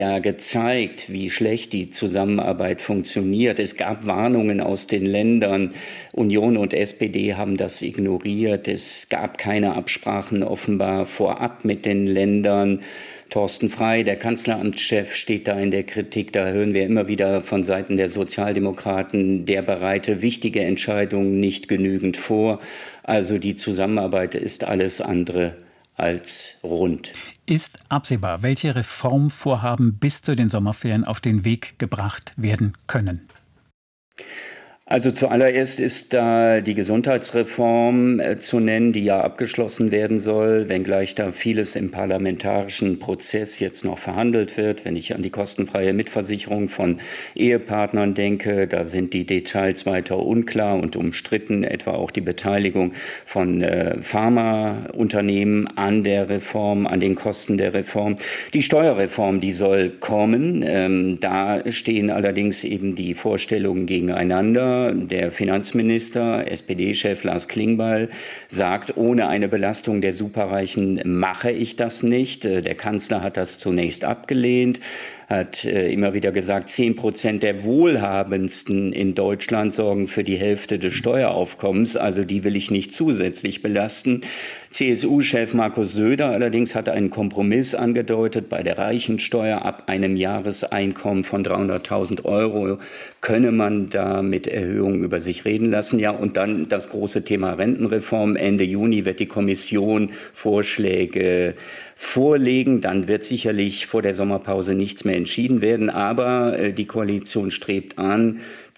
ja gezeigt, wie schlecht die Zusammenarbeit funktioniert. Es gab Warnungen aus den Ländern. Union und SPD haben das ignoriert. Es gab keine Absprachen offenbar vorab mit den Ländern. Thorsten Frey, der Kanzleramtschef, steht da in der Kritik. Da hören wir immer wieder von Seiten der Sozialdemokraten, der bereite wichtige Entscheidungen nicht genügend vor. Also die Zusammenarbeit ist alles andere als rund. Ist absehbar, welche Reformvorhaben bis zu den Sommerferien auf den Weg gebracht werden können? Also zuallererst ist da die Gesundheitsreform zu nennen, die ja abgeschlossen werden soll, wenngleich da vieles im parlamentarischen Prozess jetzt noch verhandelt wird. Wenn ich an die kostenfreie Mitversicherung von Ehepartnern denke, da sind die Details weiter unklar und umstritten, etwa auch die Beteiligung von Pharmaunternehmen an der Reform, an den Kosten der Reform. Die Steuerreform, die soll kommen. Da stehen allerdings eben die Vorstellungen gegeneinander. Der Finanzminister, SPD-Chef Lars Klingbeil, sagt, ohne eine Belastung der Superreichen mache ich das nicht. Der Kanzler hat das zunächst abgelehnt, hat immer wieder gesagt, 10% der Wohlhabendsten in Deutschland sorgen für die Hälfte des Steueraufkommens. Also die will ich nicht zusätzlich belasten. CSU-Chef Markus Söder allerdings hat einen Kompromiss angedeutet. Bei der Reichensteuer ab einem Jahreseinkommen von 300.000 Euro könne man da mit Erhöhungen über sich reden lassen. Ja, und dann das große Thema Rentenreform. Ende Juni wird die Kommission Vorschläge vorlegen. Dann wird sicherlich vor der Sommerpause nichts mehr entschieden werden. Aber die Koalition strebt an,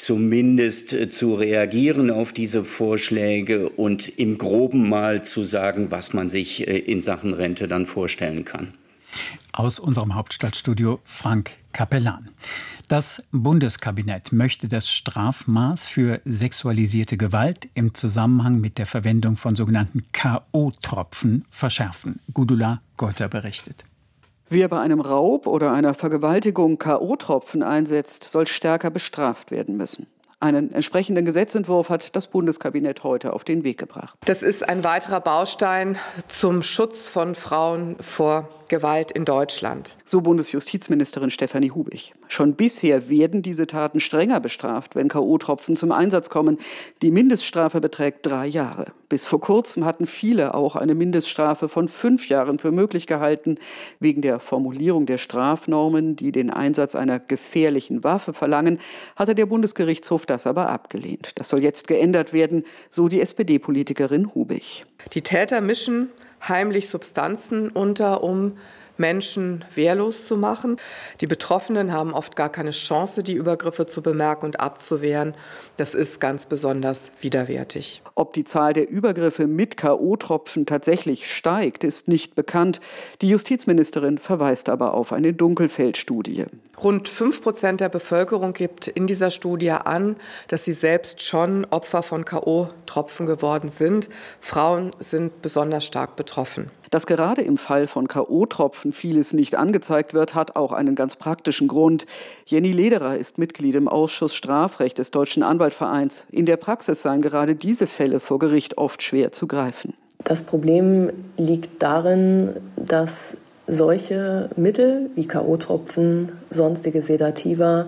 zumindest zu reagieren auf diese Vorschläge und im Groben mal zu sagen, was man sich in Sachen Rente dann vorstellen kann. Aus unserem Hauptstadtstudio Frank Capellan. Das Bundeskabinett möchte das Strafmaß für sexualisierte Gewalt im Zusammenhang mit der Verwendung von sogenannten K.O.-Tropfen verschärfen. Gudula Gotter berichtet. Wer bei einem Raub oder einer Vergewaltigung K.O.-Tropfen einsetzt, soll stärker bestraft werden müssen. Einen entsprechenden Gesetzentwurf hat das Bundeskabinett heute auf den Weg gebracht. Das ist ein weiterer Baustein zum Schutz von Frauen vor Gewalt in Deutschland. So Bundesjustizministerin Stefanie Hubig. Schon bisher werden diese Taten strenger bestraft, wenn K.O.-Tropfen zum Einsatz kommen. Die Mindeststrafe beträgt 3 Jahre. Bis vor kurzem hatten viele auch eine Mindeststrafe von 5 Jahren für möglich gehalten. Wegen der Formulierung der Strafnormen, die den Einsatz einer gefährlichen Waffe verlangen, hatte der Bundesgerichtshof das aber abgelehnt. Das soll jetzt geändert werden, so die SPD-Politikerin Hubig. Die Täter mischen heimlich Substanzen unter, um Menschen wehrlos zu machen. Die Betroffenen haben oft gar keine Chance, die Übergriffe zu bemerken und abzuwehren. Das ist ganz besonders widerwärtig. Ob die Zahl der Übergriffe mit K.O.-Tropfen tatsächlich steigt, ist nicht bekannt. Die Justizministerin verweist aber auf eine Dunkelfeldstudie. Rund 5% der Bevölkerung gibt in dieser Studie an, dass sie selbst schon Opfer von K.O.-Tropfen geworden sind. Frauen sind besonders stark betroffen. Dass gerade im Fall von K.O.-Tropfen vieles nicht angezeigt wird, hat auch einen ganz praktischen Grund. Jenny Lederer ist Mitglied im Ausschuss Strafrecht des Deutschen Anwaltvereins. In der Praxis seien gerade diese Fälle vor Gericht oft schwer zu greifen. Das Problem liegt darin, dass solche Mittel wie K.O.-Tropfen, sonstige Sedativa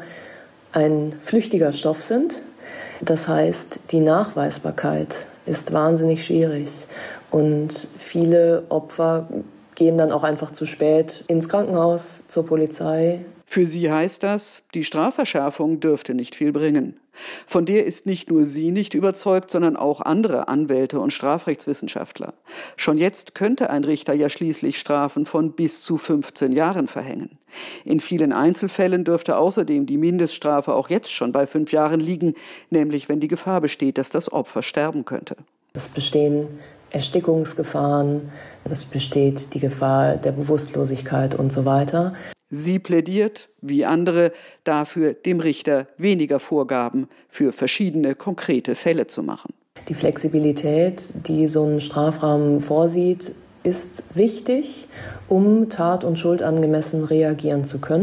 ein flüchtiger Stoff sind. Das heißt, die Nachweisbarkeit ist wahnsinnig schwierig. Und viele Opfer gehen dann auch einfach zu spät ins Krankenhaus, zur Polizei. Für sie heißt das, die Strafverschärfung dürfte nicht viel bringen. Von der ist nicht nur sie nicht überzeugt, sondern auch andere Anwälte und Strafrechtswissenschaftler. Schon jetzt könnte ein Richter ja schließlich Strafen von bis zu 15 Jahren verhängen. In vielen Einzelfällen dürfte außerdem die Mindeststrafe auch jetzt schon bei 5 Jahren liegen, nämlich wenn die Gefahr besteht, dass das Opfer sterben könnte. Es bestehen Erstickungsgefahren, es besteht die Gefahr der Bewusstlosigkeit und so weiter. Sie plädiert, wie andere, dafür, dem Richter weniger Vorgaben für verschiedene konkrete Fälle zu machen. Die Flexibilität, die so ein Strafrahmen vorsieht, ist wichtig, um tat- und schuldangemessen reagieren zu können.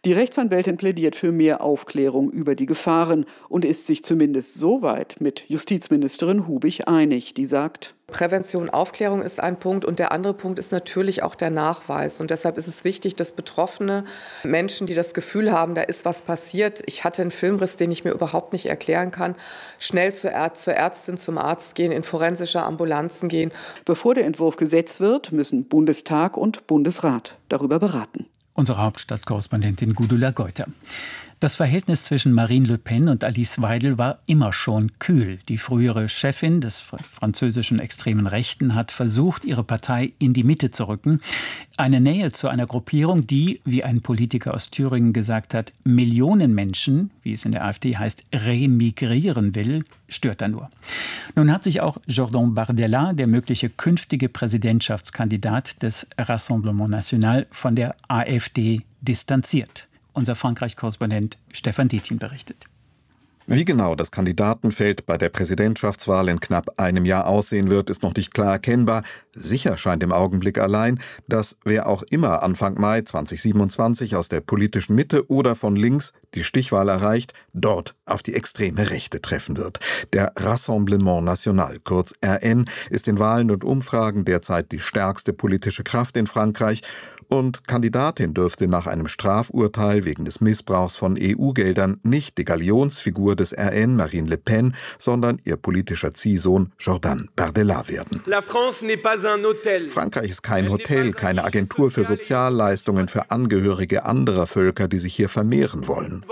Die Rechtsanwältin plädiert für mehr Aufklärung über die Gefahren und ist sich zumindest soweit mit Justizministerin Hubich einig, die sagt: Prävention, Aufklärung ist ein Punkt und der andere Punkt ist natürlich auch der Nachweis. Und deshalb ist es wichtig, dass betroffene Menschen, die das Gefühl haben, da ist was passiert, ich hatte einen Filmriss, den ich mir überhaupt nicht erklären kann, schnell zur Ärztin, zum Arzt gehen, in forensische Ambulanzen gehen. Bevor der Entwurf Gesetz wird, müssen Bundestag und Bundesrat darüber beraten. Unsere Hauptstadtkorrespondentin Gudula Geuter. Das Verhältnis zwischen Marine Le Pen und Alice Weidel war immer schon kühl. Die frühere Chefin des französischen extremen Rechten hat versucht, ihre Partei in die Mitte zu rücken. Eine Nähe zu einer Gruppierung, die, wie ein Politiker aus Thüringen gesagt hat, Millionen Menschen, wie es in der AfD heißt, remigrieren will, stört er nur. Nun hat sich auch Jordan Bardella, der mögliche künftige Präsidentschaftskandidat des Rassemblement National, von der AfD distanziert. Unser Frankreich-Korrespondent Stefan Detjen berichtet. Wie genau das Kandidatenfeld bei der Präsidentschaftswahl in knapp einem Jahr aussehen wird, ist noch nicht klar erkennbar. Sicher scheint im Augenblick allein, dass wer auch immer Anfang Mai 2027 aus der politischen Mitte oder von links die Stichwahl erreicht, dort auf die extreme Rechte treffen wird. Der Rassemblement National, kurz RN, ist in Wahlen und Umfragen derzeit die stärkste politische Kraft in Frankreich und Kandidatin dürfte nach einem Strafurteil wegen des Missbrauchs von EU-Geldern nicht die Galionsfigur des RN, Marine Le Pen, sondern ihr politischer Ziehsohn Jordan Bardella werden. Frankreich ist kein Hotel, keine Agentur für Sozialleistungen für Angehörige anderer Völker, die sich hier vermehren wollen.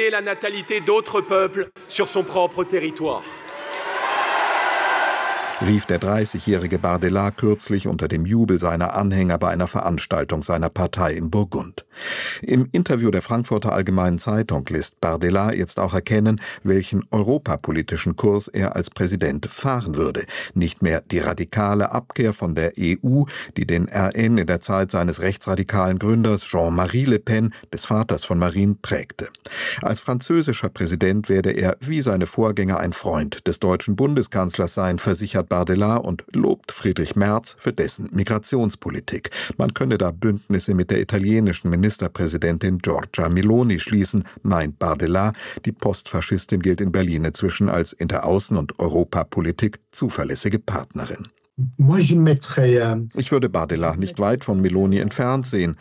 Rief der 30-jährige Bardella kürzlich unter dem Jubel seiner Anhänger bei einer Veranstaltung seiner Partei in Burgund. Im Interview der Frankfurter Allgemeinen Zeitung lässt Bardella jetzt auch erkennen, welchen europapolitischen Kurs er als Präsident fahren würde. Nicht mehr die radikale Abkehr von der EU, die den RN in der Zeit seines rechtsradikalen Gründers Jean-Marie Le Pen, des Vaters von Marine, prägte. Als französischer Präsident werde er wie seine Vorgänger ein Freund des deutschen Bundeskanzlers sein, versichert Bardella und lobt Friedrich Merz für dessen Migrationspolitik. Man könne da Bündnisse mit der italienischen Ministerpräsidentin Giorgia Meloni schließen, meint Bardella. Die Postfaschistin gilt in Berlin inzwischen als in der Außen- und Europapolitik zuverlässige Partnerin. Ich würde Bardella nicht weit von Meloni entfernt sehen,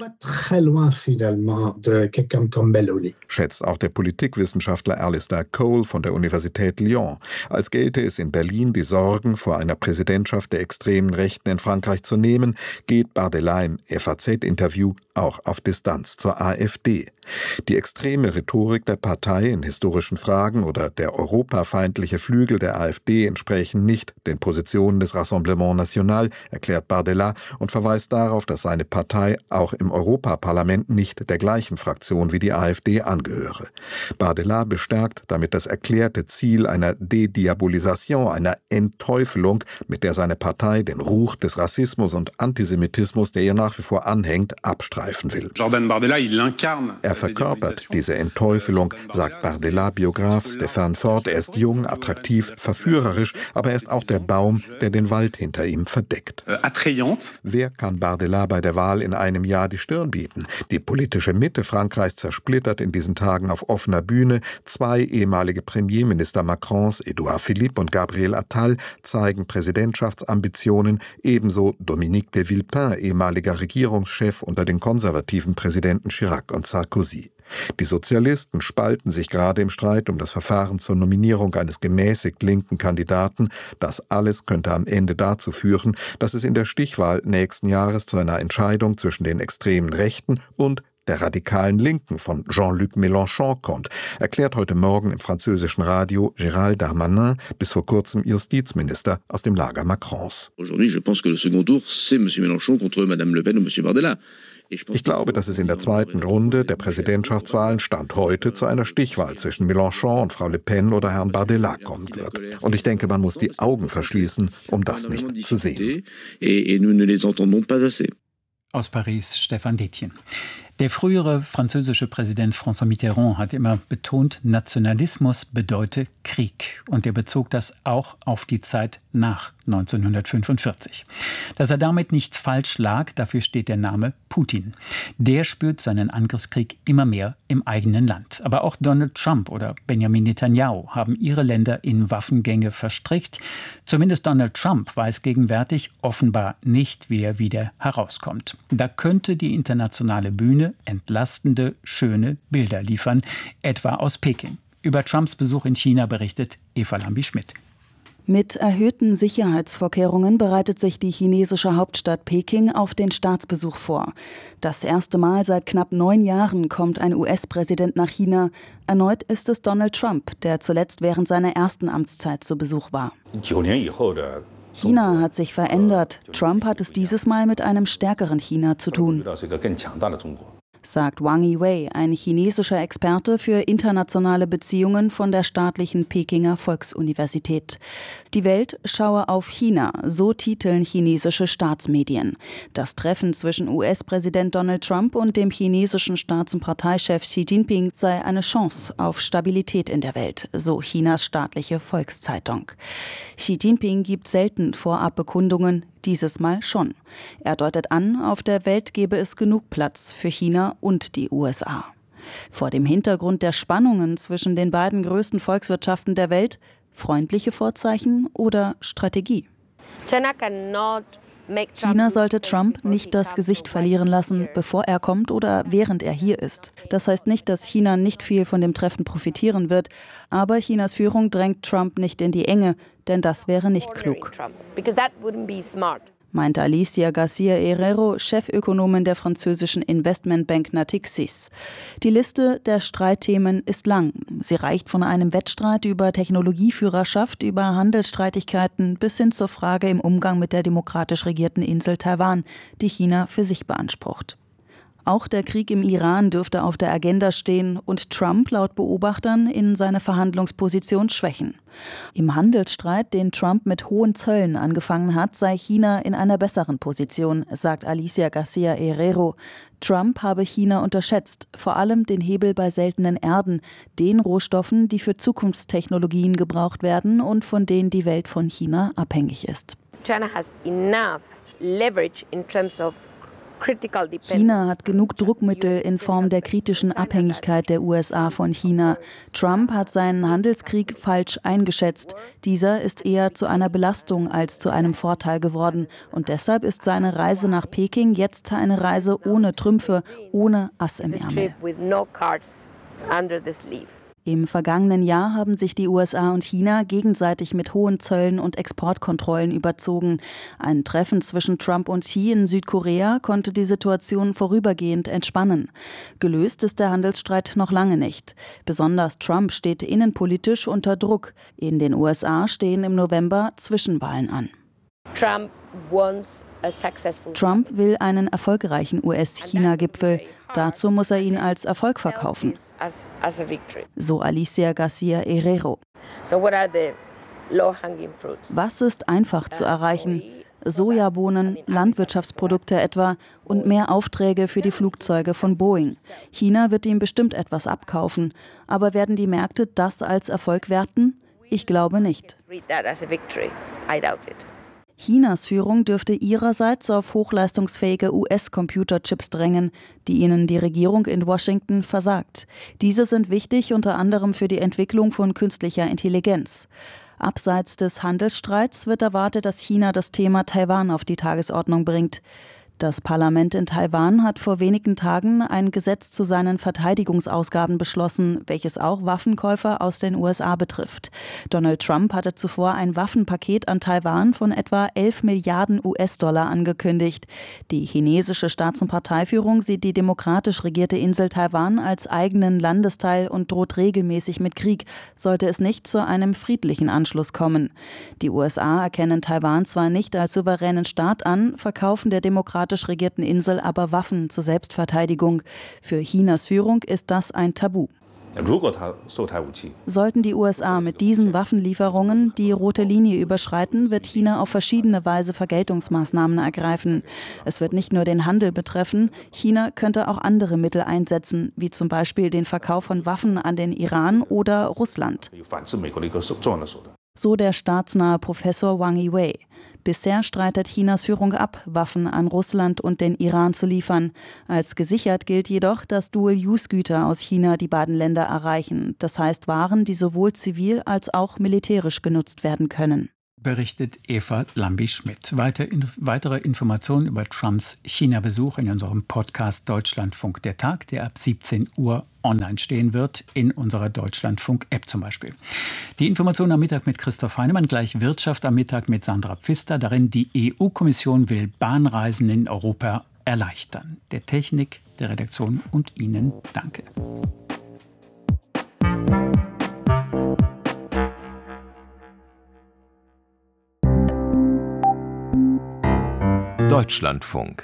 schätzt auch der Politikwissenschaftler Alistair Cole von der Universität Lyon. Als gelte es in Berlin, die Sorgen vor einer Präsidentschaft der extremen Rechten in Frankreich zu nehmen, geht Bardella im FAZ-Interview auch auf Distanz zur AfD. Die extreme Rhetorik der Partei in historischen Fragen oder der europafeindliche Flügel der AfD entsprechen nicht den Positionen des Rassemblement National, erklärt Bardella und verweist darauf, dass seine Partei auch im Europaparlament nicht der gleichen Fraktion wie die AfD angehöre. Bardella bestärkt damit das erklärte Ziel einer Dediabolisation, einer Entteufelung, mit der seine Partei den Ruch des Rassismus und Antisemitismus, der ihr nach wie vor anhängt, abstreifen will. Er verkörpert diese Entteufelung, sagt Bardella-Biograf Stéphane Ford. Er ist jung, attraktiv, verführerisch, aber er ist auch der Baum, der den Wald hinter ihm verdeckt. Wer kann Bardella bei der Wahl in einem Jahr die Stirn bieten? Die politische Mitte Frankreichs zersplittert in diesen Tagen auf offener Bühne. Zwei ehemalige Premierminister Macrons, Édouard Philippe und Gabriel Attal, zeigen Präsidentschaftsambitionen, ebenso Dominique de Villepin, ehemaliger Regierungschef unter den konservativen Präsidenten Chirac und Sarkozy. Die Sozialisten spalten sich gerade im Streit um das Verfahren zur Nominierung eines gemäßigt linken Kandidaten. Das alles könnte am Ende dazu führen, dass es in der Stichwahl nächsten Jahres zu einer Entscheidung zwischen den extremen Rechten und der radikalen Linken von Jean-Luc Mélenchon kommt, erklärt heute Morgen im französischen Radio Gérald Darmanin, bis vor kurzem Justizminister aus dem Lager Macrons. Ich glaube, dass es in der zweiten Runde der Präsidentschaftswahlen Stand heute zu einer Stichwahl zwischen Mélenchon und Frau Le Pen oder Herrn Bardella kommen wird. Und ich denke, man muss die Augen verschließen, um das nicht zu sehen. Aus Paris, Stefan Detjen. Der frühere französische Präsident François Mitterrand hat immer betont, Nationalismus bedeute Krieg. Und er bezog das auch auf die Zeit nach 1945. Dass er damit nicht falsch lag, dafür steht der Name Putin. Der spürt seinen Angriffskrieg immer mehr im eigenen Land. Aber auch Donald Trump oder Benjamin Netanyahu haben ihre Länder in Waffengänge verstrickt. Zumindest Donald Trump weiß gegenwärtig offenbar nicht, wie er wieder herauskommt. Da könnte die internationale Bühne entlastende, schöne Bilder liefern, etwa aus Peking. Über Trumps Besuch in China berichtet Eva Lambi-Schmidt. Mit erhöhten Sicherheitsvorkehrungen bereitet sich die chinesische Hauptstadt Peking auf den Staatsbesuch vor. Das erste Mal seit knapp 9 Jahren kommt ein US-Präsident nach China. Erneut ist es Donald Trump, der zuletzt während seiner ersten Amtszeit zu Besuch war. China hat sich verändert. Trump hat es dieses Mal mit einem stärkeren China zu tun, sagt Wang Yiwei, ein chinesischer Experte für internationale Beziehungen von der staatlichen Pekinger Volksuniversität. Die Welt schaue auf China, so titeln chinesische Staatsmedien. Das Treffen zwischen US-Präsident Donald Trump und dem chinesischen Staats- und Parteichef Xi Jinping sei eine Chance auf Stabilität in der Welt, so Chinas staatliche Volkszeitung. Xi Jinping gibt selten Vorabbekundungen, dieses Mal schon. Er deutet an, auf der Welt gebe es genug Platz für China und die USA. Vor dem Hintergrund der Spannungen zwischen den beiden größten Volkswirtschaften der Welt, freundliche Vorzeichen oder Strategie? China sollte Trump nicht das Gesicht verlieren lassen, bevor er kommt oder während er hier ist. Das heißt nicht, dass China nicht viel von dem Treffen profitieren wird, aber Chinas Führung drängt Trump nicht in die Enge, denn das wäre nicht klug, meinte Alicia Garcia Herrero, Chefökonomin der französischen Investmentbank Natixis. Die Liste der Streitthemen ist lang. Sie reicht von einem Wettstreit über Technologieführerschaft, über Handelsstreitigkeiten bis hin zur Frage im Umgang mit der demokratisch regierten Insel Taiwan, die China für sich beansprucht. Auch der Krieg im Iran dürfte auf der Agenda stehen und Trump laut Beobachtern in seine Verhandlungsposition schwächen. Im Handelsstreit, den Trump mit hohen Zöllen angefangen hat, sei China in einer besseren Position, sagt Alicia Garcia Herrero. Trump habe China unterschätzt, vor allem den Hebel bei seltenen Erden, den Rohstoffen, die für Zukunftstechnologien gebraucht werden und von denen die Welt von China abhängig ist. China hat genug Druckmittel in Form der kritischen Abhängigkeit der USA von China. Trump hat seinen Handelskrieg falsch eingeschätzt. Dieser ist eher zu einer Belastung als zu einem Vorteil geworden. Und deshalb ist seine Reise nach Peking jetzt eine Reise ohne Trümpfe, ohne Ass im Ärmel. Im vergangenen Jahr haben sich die USA und China gegenseitig mit hohen Zöllen und Exportkontrollen überzogen. Ein Treffen zwischen Trump und Xi in Südkorea konnte die Situation vorübergehend entspannen. Gelöst ist der Handelsstreit noch lange nicht. Besonders Trump steht innenpolitisch unter Druck. In den USA stehen im November Zwischenwahlen an. Trump will einen erfolgreichen US-China-Gipfel. Dazu muss er ihn als Erfolg verkaufen, so Alicia Garcia Herrero. Was ist einfach zu erreichen? Sojabohnen, Landwirtschaftsprodukte etwa und mehr Aufträge für die Flugzeuge von Boeing. China wird ihm bestimmt etwas abkaufen. Aber werden die Märkte das als Erfolg werten? Ich glaube nicht. Chinas Führung dürfte ihrerseits auf hochleistungsfähige US-Computerchips drängen, die ihnen die Regierung in Washington versagt. Diese sind wichtig unter anderem für die Entwicklung von künstlicher Intelligenz. Abseits des Handelsstreits wird erwartet, dass China das Thema Taiwan auf die Tagesordnung bringt. Das Parlament in Taiwan hat vor wenigen Tagen ein Gesetz zu seinen Verteidigungsausgaben beschlossen, welches auch Waffenkäufer aus den USA betrifft. Donald Trump hatte zuvor ein Waffenpaket an Taiwan von etwa 11 Milliarden US-Dollar angekündigt. Die chinesische Staats- und Parteiführung sieht die demokratisch regierte Insel Taiwan als eigenen Landesteil und droht regelmäßig mit Krieg, sollte es nicht zu einem friedlichen Anschluss kommen. Die USA erkennen Taiwan zwar nicht als souveränen Staat an, verkaufen der demokratischen regierten Insel aber Waffen zur Selbstverteidigung. Für Chinas Führung ist das ein Tabu. Sollten die USA mit diesen Waffenlieferungen die rote Linie überschreiten, wird China auf verschiedene Weise Vergeltungsmaßnahmen ergreifen. Es wird nicht nur den Handel betreffen, China könnte auch andere Mittel einsetzen, wie zum Beispiel den Verkauf von Waffen an den Iran oder Russland. So der staatsnahe Professor Wang Yiwei. Bisher streitet Chinas Führung ab, Waffen an Russland und den Iran zu liefern. Als gesichert gilt jedoch, dass Dual-Use-Güter aus China die beiden Länder erreichen. Das heißt Waren, die sowohl zivil als auch militärisch genutzt werden können. Berichtet Eva Lambi-Schmidt. Weitere Informationen über Trumps China-Besuch in unserem Podcast Deutschlandfunk der Tag, der ab 17 Uhr online stehen wird, in unserer Deutschlandfunk-App zum Beispiel. Die Informationen am Mittag mit Christoph Heinemann, gleich Wirtschaft am Mittag mit Sandra Pfister. Darin die EU-Kommission will Bahnreisen in Europa erleichtern. Der Technik, der Redaktion und Ihnen danke. Deutschlandfunk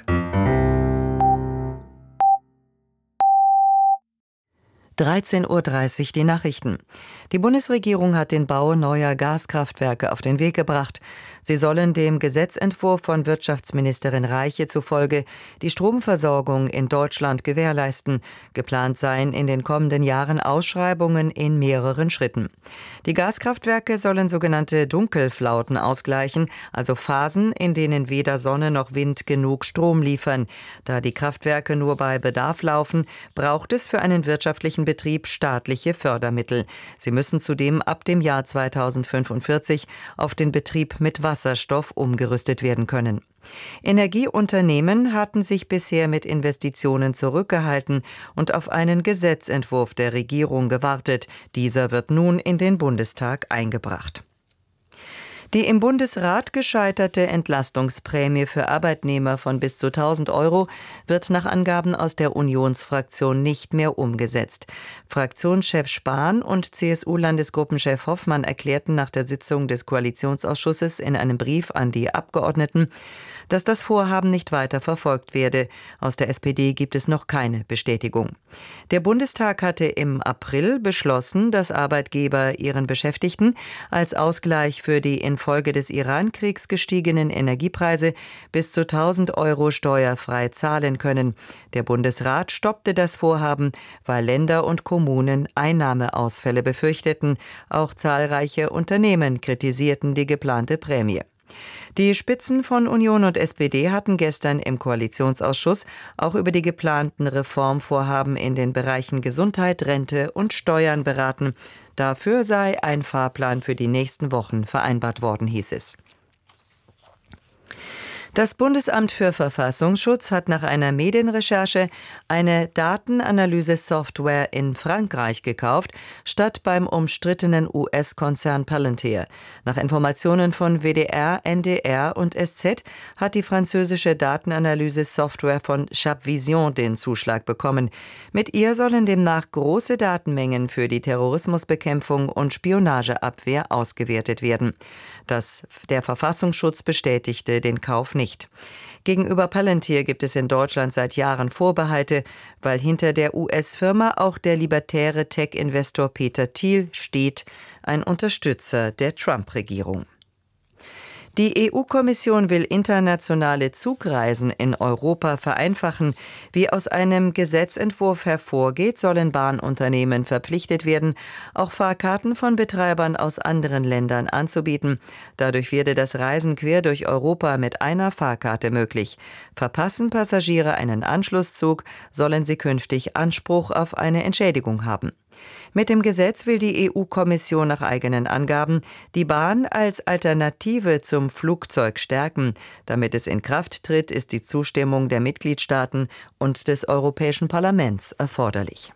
13:30 Uhr die Nachrichten. Die Bundesregierung hat den Bau neuer Gaskraftwerke auf den Weg gebracht. Sie sollen dem Gesetzentwurf von Wirtschaftsministerin Reiche zufolge die Stromversorgung in Deutschland gewährleisten. Geplant seien in den kommenden Jahren Ausschreibungen in mehreren Schritten. Die Gaskraftwerke sollen sogenannte Dunkelflauten ausgleichen, also Phasen, in denen weder Sonne noch Wind genug Strom liefern. Da die Kraftwerke nur bei Bedarf laufen, braucht es für einen wirtschaftlichen Betrieb staatliche Fördermittel. Sie müssen zudem ab dem Jahr 2045 auf den Betrieb mit Wasserstoff umgerüstet werden können. Energieunternehmen hatten sich bisher mit Investitionen zurückgehalten und auf einen Gesetzentwurf der Regierung gewartet. Dieser wird nun in den Bundestag eingebracht. Die im Bundesrat gescheiterte Entlastungsprämie für Arbeitnehmer von bis zu 1.000 € wird nach Angaben aus der Unionsfraktion nicht mehr umgesetzt. Fraktionschef Spahn und CSU-Landesgruppenchef Hoffmann erklärten nach der Sitzung des Koalitionsausschusses in einem Brief an die Abgeordneten, dass das Vorhaben nicht weiter verfolgt werde. Aus der SPD gibt es noch keine Bestätigung. Der Bundestag hatte im April beschlossen, dass Arbeitgeber ihren Beschäftigten als Ausgleich für die infolge des Iran-Kriegs gestiegenen Energiepreise bis zu 1.000 € steuerfrei zahlen können. Der Bundesrat stoppte das Vorhaben, weil Länder und Kommunen Einnahmeausfälle befürchteten. Auch zahlreiche Unternehmen kritisierten die geplante Prämie. Die Spitzen von Union und SPD hatten gestern im Koalitionsausschuss auch über die geplanten Reformvorhaben in den Bereichen Gesundheit, Rente und Steuern beraten. Dafür sei ein Fahrplan für die nächsten Wochen vereinbart worden, hieß es. Das Bundesamt für Verfassungsschutz hat nach einer Medienrecherche eine Datenanalyse-Software in Frankreich gekauft, statt beim umstrittenen US-Konzern Palantir. Nach Informationen von WDR, NDR und SZ hat die französische Datenanalyse-Software von Chapevision den Zuschlag bekommen. Mit ihr sollen demnach große Datenmengen für die Terrorismusbekämpfung und Spionageabwehr ausgewertet werden. Der Verfassungsschutz bestätigte den Kauf nicht. Gegenüber Palantir gibt es in Deutschland seit Jahren Vorbehalte, weil hinter der US-Firma auch der libertäre Tech-Investor Peter Thiel steht, ein Unterstützer der Trump-Regierung. Die EU-Kommission will internationale Zugreisen in Europa vereinfachen. Wie aus einem Gesetzentwurf hervorgeht, sollen Bahnunternehmen verpflichtet werden, auch Fahrkarten von Betreibern aus anderen Ländern anzubieten. Dadurch werde das Reisen quer durch Europa mit einer Fahrkarte möglich. Verpassen Passagiere einen Anschlusszug, sollen sie künftig Anspruch auf eine Entschädigung haben. Mit dem Gesetz will die EU-Kommission nach eigenen Angaben die Bahn als Alternative zum Flugzeug stärken. Damit es in Kraft tritt, ist die Zustimmung der Mitgliedstaaten und des Europäischen Parlaments erforderlich.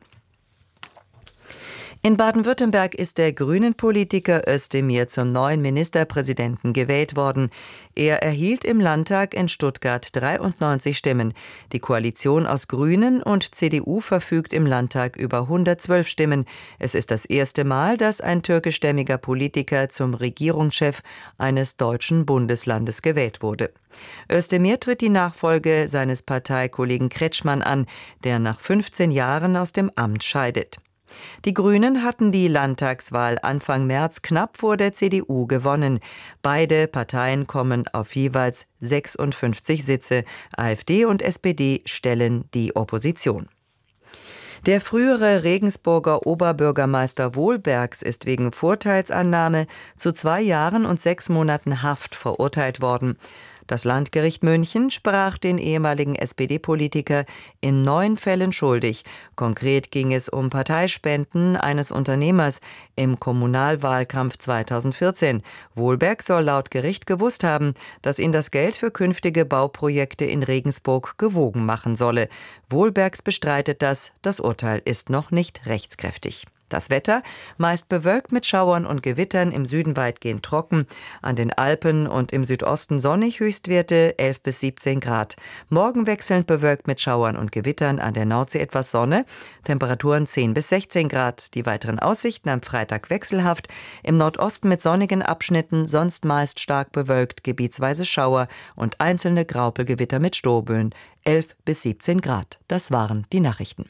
In Baden-Württemberg ist der Grünen-Politiker Özdemir zum neuen Ministerpräsidenten gewählt worden. Er erhielt im Landtag in Stuttgart 93 Stimmen. Die Koalition aus Grünen und CDU verfügt im Landtag über 112 Stimmen. Es ist das erste Mal, dass ein türkischstämmiger Politiker zum Regierungschef eines deutschen Bundeslandes gewählt wurde. Özdemir tritt die Nachfolge seines Parteikollegen Kretschmann an, der nach 15 Jahren aus dem Amt scheidet. Die Grünen hatten die Landtagswahl Anfang März knapp vor der CDU gewonnen. Beide Parteien kommen auf jeweils 56 Sitze. AfD und SPD stellen die Opposition. Der frühere Regensburger Oberbürgermeister Wohlbergs ist wegen Vorteilsannahme zu 2 Jahren und 6 Monaten Haft verurteilt worden. Das Landgericht München sprach den ehemaligen SPD-Politiker in 9 Fällen schuldig. Konkret ging es um Parteispenden eines Unternehmers im Kommunalwahlkampf 2014. Wohlberg soll laut Gericht gewusst haben, dass ihn das Geld für künftige Bauprojekte in Regensburg gewogen machen solle. Wohlbergs bestreitet das. Das Urteil ist noch nicht rechtskräftig. Das Wetter, meist bewölkt mit Schauern und Gewittern, im Süden weitgehend trocken, an den Alpen und im Südosten sonnig, Höchstwerte 11 bis 17 Grad. Morgen wechselnd bewölkt mit Schauern und Gewittern, an der Nordsee etwas Sonne, Temperaturen 10 bis 16 Grad. Die weiteren Aussichten am Freitag wechselhaft, im Nordosten mit sonnigen Abschnitten, sonst meist stark bewölkt, gebietsweise Schauer und einzelne Graupelgewitter mit Storböen, 11 bis 17 Grad. Das waren die Nachrichten.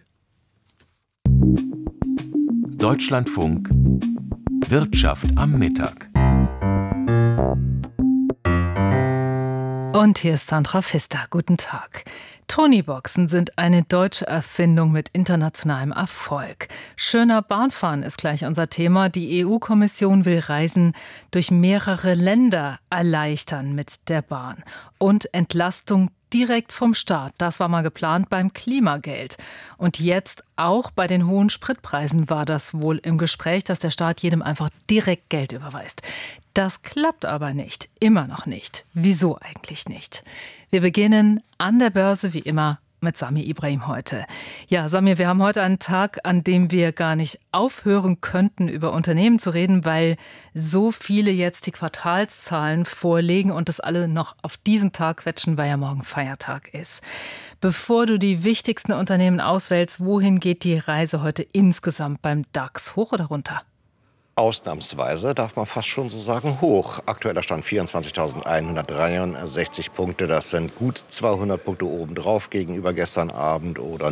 Deutschlandfunk Wirtschaft am Mittag. Und hier ist Sandra Pfister. Guten Tag. Tonyboxen sind eine deutsche Erfindung mit internationalem Erfolg. Schöner Bahnfahren ist gleich unser Thema. Die EU-Kommission will Reisen durch mehrere Länder erleichtern mit der Bahn. Und Entlastung direkt vom Staat. Das war mal geplant beim Klimageld. Und jetzt auch bei den hohen Spritpreisen war das wohl im Gespräch, dass der Staat jedem einfach direkt Geld überweist. Das klappt aber nicht. Immer noch nicht. Wieso eigentlich nicht? Wir beginnen an der Börse wie immer mit Sami Ibrahim heute. Ja, Sami, wir haben heute einen Tag, an dem wir gar nicht aufhören könnten, über Unternehmen zu reden, weil so viele jetzt die Quartalszahlen vorlegen und das alle noch auf diesen Tag quetschen, weil ja morgen Feiertag ist. Bevor du die wichtigsten Unternehmen auswählst, wohin geht die Reise heute insgesamt beim DAX? Hoch oder runter? Ausnahmsweise darf man fast schon so sagen hoch. Aktueller Stand 24.163 Punkte. Das sind gut 200 Punkte obendrauf gegenüber gestern Abend oder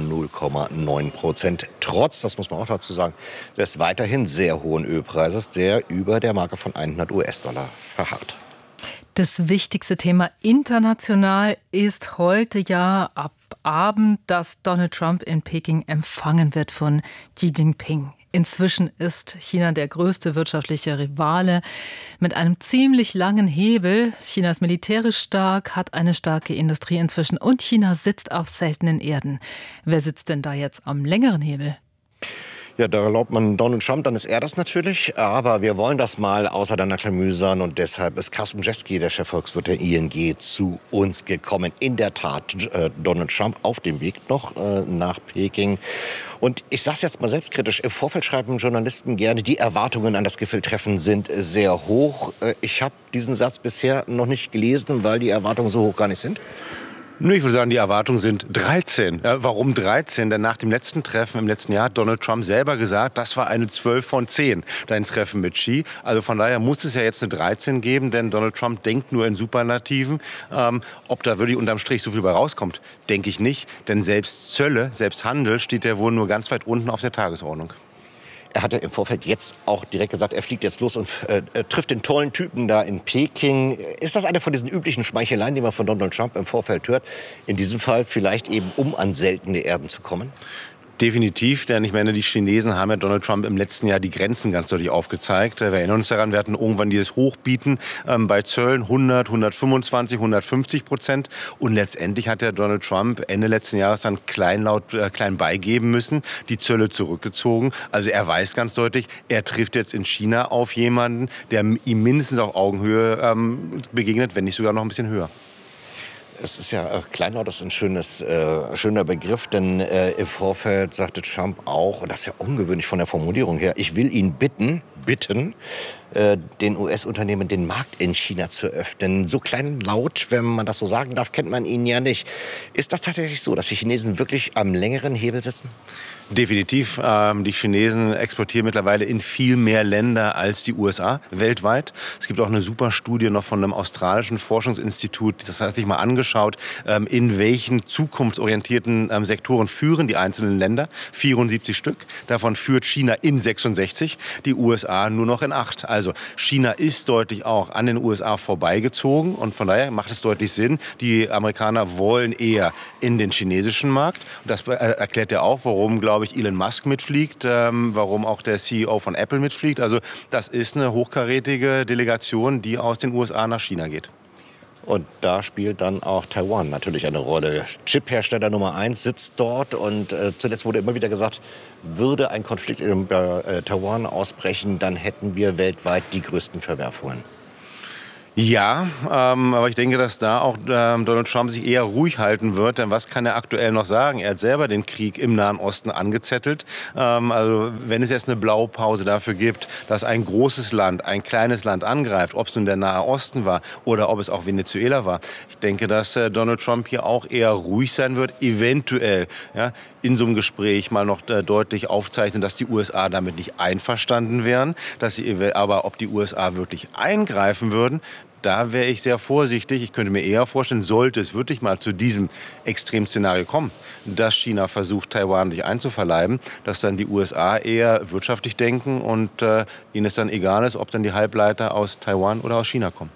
0,9%. Trotz, das muss man auch dazu sagen, des weiterhin sehr hohen Ölpreises, der über der Marke von 100 US-Dollar verharrt. Das wichtigste Thema international ist heute ja ab Abend, dass Donald Trump in Peking empfangen wird von Xi Jinping. Inzwischen ist China der größte wirtschaftliche Rivale mit einem ziemlich langen Hebel. China ist militärisch stark, hat eine starke Industrie inzwischen und China sitzt auf seltenen Erden. Wer sitzt denn da jetzt am längeren Hebel? Ja, da erlaubt man Donald Trump, dann ist er das natürlich. Aber wir wollen das mal auseinanderklamüsern und deshalb ist Carsten Brzeski, der Chefvolkswirt der ING, zu uns gekommen. In der Tat, Donald Trump auf dem Weg noch nach Peking. Und ich sage es jetzt mal selbstkritisch, im Vorfeld schreiben Journalisten gerne, die Erwartungen an das Gipfeltreffen sind sehr hoch. Ich habe diesen Satz bisher noch nicht gelesen, weil die Erwartungen so hoch gar nicht sind. Nur, ich würde sagen, die Erwartungen sind 13. Warum 13? Denn nach dem letzten Treffen im letzten Jahr hat Donald Trump selber gesagt, das war eine 12 von 10, dein Treffen mit Xi. Also von daher muss es ja jetzt eine 13 geben, denn Donald Trump denkt nur in Superlativen. Ob da wirklich unterm Strich so viel bei rauskommt, denke ich nicht. Denn selbst Zölle, selbst Handel steht ja wohl nur ganz weit unten auf der Tagesordnung. Er hatte im Vorfeld jetzt auch direkt gesagt, er fliegt jetzt los und trifft den tollen Typen da in Peking. Ist das eine von diesen üblichen Schmeicheleien, die man von Donald Trump im Vorfeld hört? In diesem Fall vielleicht eben, um an seltene Erden zu kommen? Definitiv, denn ich meine, die Chinesen haben ja Donald Trump im letzten Jahr die Grenzen ganz deutlich aufgezeigt. Wir erinnern uns daran, wir hatten irgendwann dieses Hochbieten bei Zöllen 100, 125, 150%. Und letztendlich hat der Donald Trump Ende letzten Jahres dann klein beigeben müssen, die Zölle zurückgezogen. Also er weiß ganz deutlich, er trifft jetzt in China auf jemanden, der ihm mindestens auf Augenhöhe begegnet, wenn nicht sogar noch ein bisschen höher. Es ist ja, Kleinlaut ist ein schöner Begriff, denn im Vorfeld sagte Trump auch, und das ist ja ungewöhnlich von der Formulierung her, ich will ihn bitten, bitten, den US-Unternehmen den Markt in China zu öffnen. So klein und laut, wenn man das so sagen darf, kennt man ihn ja nicht. Ist das tatsächlich so, dass die Chinesen wirklich am längeren Hebel sitzen? Definitiv. Die Chinesen exportieren mittlerweile in viel mehr Länder als die USA weltweit. Es gibt auch eine super Studie noch von einem australischen Forschungsinstitut, das hat sich mal angeschaut, in welchen zukunftsorientierten Sektoren führen die einzelnen Länder. 74 Stück. Davon führt China in 66, die USA nur noch in 8. Also China ist deutlich auch an den USA vorbeigezogen und von daher macht es deutlich Sinn. Die Amerikaner wollen eher in den chinesischen Markt. Und das erklärt ja auch, warum, glaube ich, Elon Musk mitfliegt, warum auch der CEO von Apple mitfliegt. Also das ist eine hochkarätige Delegation, die aus den USA nach China geht. Und da spielt dann auch Taiwan natürlich eine Rolle. Chiphersteller Nummer 1 sitzt dort und zuletzt wurde immer wieder gesagt, würde ein Konflikt in Taiwan ausbrechen, dann hätten wir weltweit die größten Verwerfungen. Ja, aber ich denke, dass da auch Donald Trump sich eher ruhig halten wird. Denn was kann er aktuell noch sagen? Er hat selber den Krieg im Nahen Osten angezettelt. Also wenn es jetzt eine Blaupause dafür gibt, dass ein großes Land, ein kleines Land angreift, ob es nun der Nahe Osten war oder ob es auch Venezuela war. Ich denke, dass Donald Trump hier auch eher ruhig sein wird, eventuell in so einem Gespräch mal noch deutlich aufzeichnen, dass die USA damit nicht einverstanden wären, aber ob die USA wirklich eingreifen würden, da wäre ich sehr vorsichtig. Ich könnte mir eher vorstellen, sollte es wirklich mal zu diesem Extremszenario kommen, dass China versucht, Taiwan sich einzuverleiben, dass dann die USA eher wirtschaftlich denken und ihnen es dann egal ist, ob dann die Halbleiter aus Taiwan oder aus China kommen.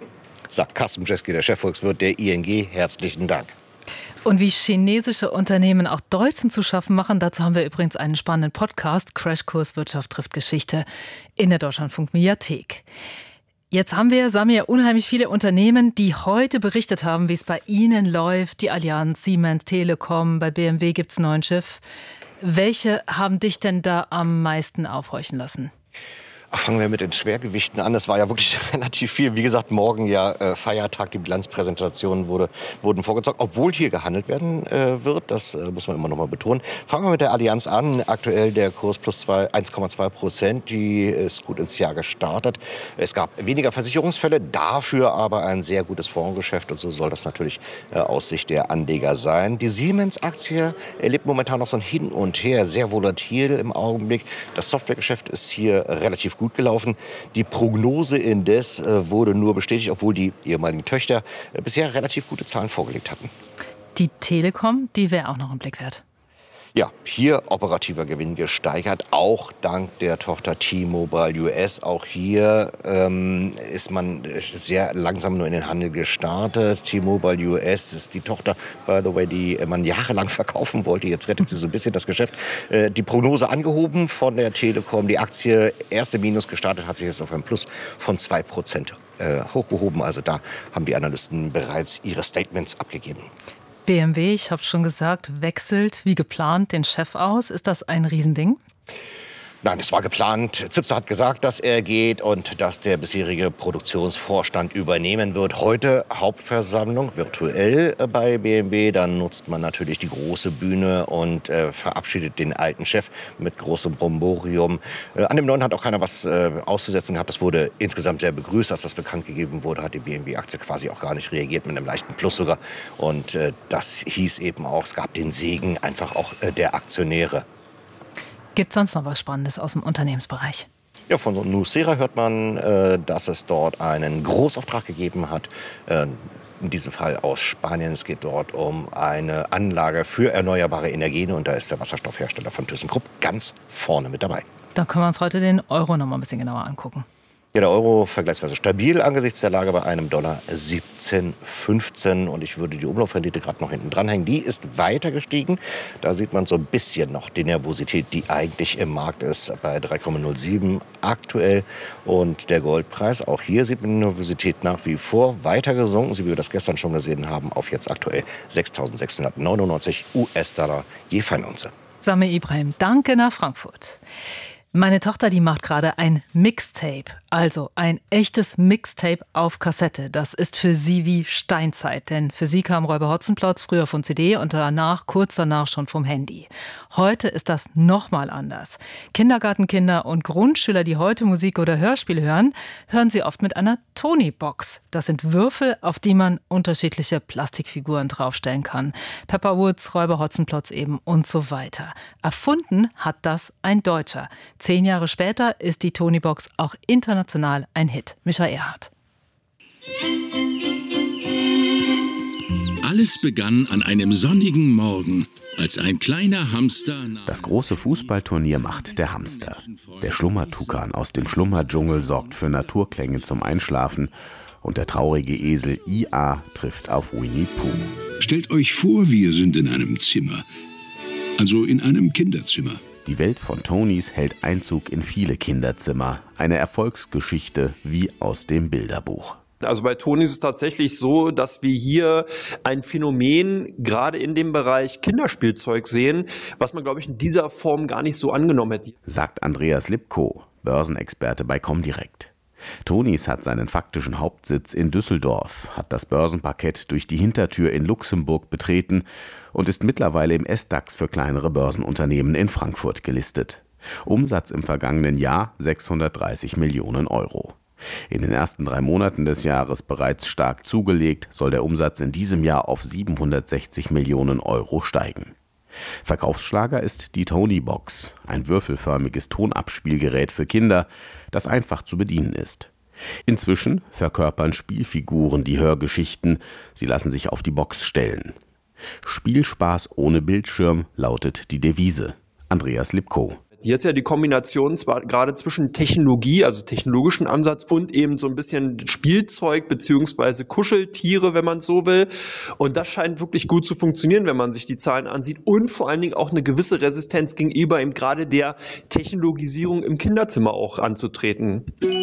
Sagt Kasim Jeski, der Chefvolkswirt der ING. Herzlichen Dank. Und wie chinesische Unternehmen auch Deutschen zu schaffen machen, dazu haben wir übrigens einen spannenden Podcast, Crashkurs Wirtschaft trifft Geschichte, in der Deutschlandfunk-Mediathek. Jetzt haben wir, Samir, unheimlich viele Unternehmen, die heute berichtet haben, wie es bei ihnen läuft. Die Allianz, Siemens, Telekom, bei BMW gibt es einen neuen Chef. Welche haben dich denn da am meisten aufhorchen lassen? Fangen wir mit den Schwergewichten an. Es war ja wirklich relativ viel. Wie gesagt, morgen ja Feiertag. Die Bilanzpräsentationen wurden vorgezogen, obwohl hier gehandelt werden wird. Das muss man immer noch mal betonen. Fangen wir mit der Allianz an. Aktuell der Kurs plus 1,2%. Die ist gut ins Jahr gestartet. Es gab weniger Versicherungsfälle, dafür aber ein sehr gutes Fondsgeschäft. Und so soll das natürlich aus Sicht der Anleger sein. Die Siemens-Aktie erlebt momentan noch so ein Hin und Her. Sehr volatil im Augenblick. Das Softwaregeschäft ist hier relativ gut gelaufen. Die Prognose indes wurde nur bestätigt, obwohl die ehemaligen Töchter bisher relativ gute Zahlen vorgelegt hatten. Die Telekom, die wäre auch noch im Blick wert. Ja, hier operativer Gewinn gesteigert, auch dank der Tochter T-Mobile US. Auch hier ist man sehr langsam nur in den Handel gestartet. T-Mobile US ist die Tochter, by the way, die man jahrelang verkaufen wollte. Jetzt rettet sie so ein bisschen das Geschäft. Die Prognose angehoben von der Telekom. Die Aktie erste Minus gestartet, hat sich jetzt auf ein Plus von 2% hochgehoben. Also da haben die Analysten bereits ihre Statements abgegeben. BMW, ich habe schon gesagt, wechselt wie geplant den Chef aus. Ist das ein Riesending? Nein, es war geplant. Zipse hat gesagt, dass er geht und dass der bisherige Produktionsvorstand übernehmen wird. Heute Hauptversammlung virtuell bei BMW. Dann nutzt man natürlich die große Bühne und verabschiedet den alten Chef mit großem Bromborium. An dem neuen hat auch keiner was auszusetzen gehabt. Das wurde insgesamt sehr begrüßt. Als das bekannt gegeben wurde, hat die BMW-Aktie quasi auch gar nicht reagiert, mit einem leichten Plus sogar. Und das hieß eben auch, es gab den Segen einfach auch der Aktionäre. Gibt es sonst noch was Spannendes aus dem Unternehmensbereich? Ja, von Nucera hört man, dass es dort einen Großauftrag gegeben hat. In diesem Fall aus Spanien. Es geht dort um eine Anlage für erneuerbare Energien. Und da ist der Wasserstoffhersteller von ThyssenKrupp ganz vorne mit dabei. Dann können wir uns heute den Euro noch mal ein bisschen genauer angucken. Ja, der Euro vergleichsweise stabil angesichts der Lage bei einem Dollar 17,15. Und ich würde die Umlaufrendite gerade noch hinten dranhängen. Die ist weiter gestiegen. Da sieht man so ein bisschen noch die Nervosität, die eigentlich im Markt ist, bei 3,07 aktuell. Und der Goldpreis, auch hier sieht man die Nervosität nach wie vor weiter gesunken, so wie wir das gestern schon gesehen haben, auf jetzt aktuell 6.699 US-Dollar je Feinunze. Samir Ibrahim, danke nach Frankfurt. Meine Tochter, die macht gerade ein Mixtape, also ein echtes Mixtape auf Kassette. Das ist für sie wie Steinzeit, denn für sie kam Räuber Hotzenplotz früher von CD und kurz danach schon vom Handy. Heute ist das nochmal anders. Kindergartenkinder und Grundschüler, die heute Musik oder Hörspiel hören, hören sie oft mit einer Tony-Box. Das sind Würfel, auf die man unterschiedliche Plastikfiguren draufstellen kann. Pepper Woods, Räuber Hotzenplotz eben und so weiter. Erfunden hat das ein Deutscher. 10 Jahre später ist die Tony-Box auch international ein Hit. Micha Erhardt. Alles begann an einem sonnigen Morgen, als ein kleiner Hamster... Das große Fußballturnier macht der Hamster. Der Schlummertukan aus dem Schlummerdschungel sorgt für Naturklänge zum Einschlafen und der traurige Esel IA trifft auf Winnie Pooh. Stellt euch vor, wir sind in einem Zimmer. Also in einem Kinderzimmer. Die Welt von Tonys hält Einzug in viele Kinderzimmer. Eine Erfolgsgeschichte wie aus dem Bilderbuch. Also bei Tony ist es tatsächlich so, dass wir hier ein Phänomen gerade in dem Bereich Kinderspielzeug sehen, was man, glaube ich, in dieser Form gar nicht so angenommen hätte. Sagt Andreas Lipko, Börsenexperte bei Comdirect. Tonys hat seinen faktischen Hauptsitz in Düsseldorf, hat das Börsenparkett durch die Hintertür in Luxemburg betreten und ist mittlerweile im SDAX für kleinere Börsenunternehmen in Frankfurt gelistet. Umsatz im vergangenen Jahr 630 Millionen Euro. In den ersten 3 Monaten des Jahres bereits stark zugelegt, soll der Umsatz in diesem Jahr auf 760 Millionen Euro steigen. Verkaufsschlager ist die Tony-Box, ein würfelförmiges Tonabspielgerät für Kinder, das einfach zu bedienen ist. Inzwischen verkörpern Spielfiguren die Hörgeschichten, sie lassen sich auf die Box stellen. Spielspaß ohne Bildschirm lautet die Devise. Andreas Lipko. Hier ist ja die Kombination zwar gerade zwischen Technologie, also technologischen Ansatz und eben so ein bisschen Spielzeug beziehungsweise Kuscheltiere, wenn man so will. Und das scheint wirklich gut zu funktionieren, wenn man sich die Zahlen ansieht und vor allen Dingen auch eine gewisse Resistenz gegenüber eben gerade der Technologisierung im Kinderzimmer auch anzutreten.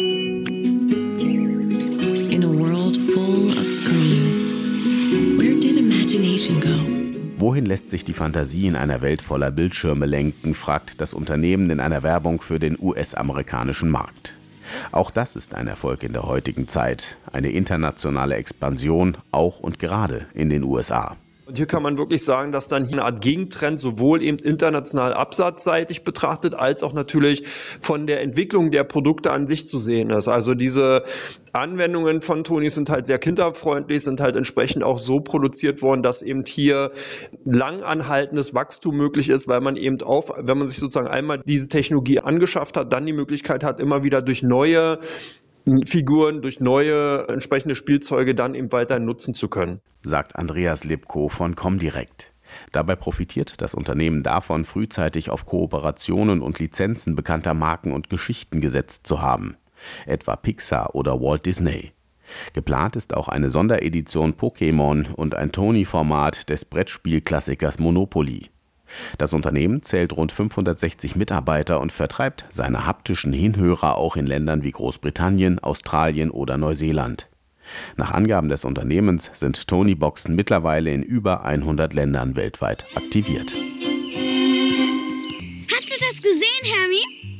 In a world full of screens, where did imagination go? Wohin lässt sich die Fantasie in einer Welt voller Bildschirme lenken, fragt das Unternehmen in einer Werbung für den US-amerikanischen Markt. Auch das ist ein Erfolg in der heutigen Zeit, eine internationale Expansion, auch und gerade in den USA. Und hier kann man wirklich sagen, dass dann hier eine Art Gegentrend sowohl eben international absatzseitig betrachtet, als auch natürlich von der Entwicklung der Produkte an sich zu sehen ist. Also diese Anwendungen von Tony sind halt sehr kinderfreundlich, sind halt entsprechend auch so produziert worden, dass eben hier langanhaltendes Wachstum möglich ist, weil man eben auch, wenn man sich sozusagen einmal diese Technologie angeschafft hat, dann die Möglichkeit hat, immer wieder durch neue Figuren, durch neue entsprechende Spielzeuge dann eben weiterhin nutzen zu können. Sagt Andreas Lipko von Comdirect. Dabei profitiert das Unternehmen davon, frühzeitig auf Kooperationen und Lizenzen bekannter Marken und Geschichten gesetzt zu haben. Etwa Pixar oder Walt Disney. Geplant ist auch eine Sonderedition Pokémon und ein Tony-Format des Brettspielklassikers Monopoly. Das Unternehmen zählt rund 560 Mitarbeiter und vertreibt seine haptischen Hinhörer auch in Ländern wie Großbritannien, Australien oder Neuseeland. Nach Angaben des Unternehmens sind Tony-Boxen mittlerweile in über 100 Ländern weltweit aktiviert. Hast du das gesehen, Hermi?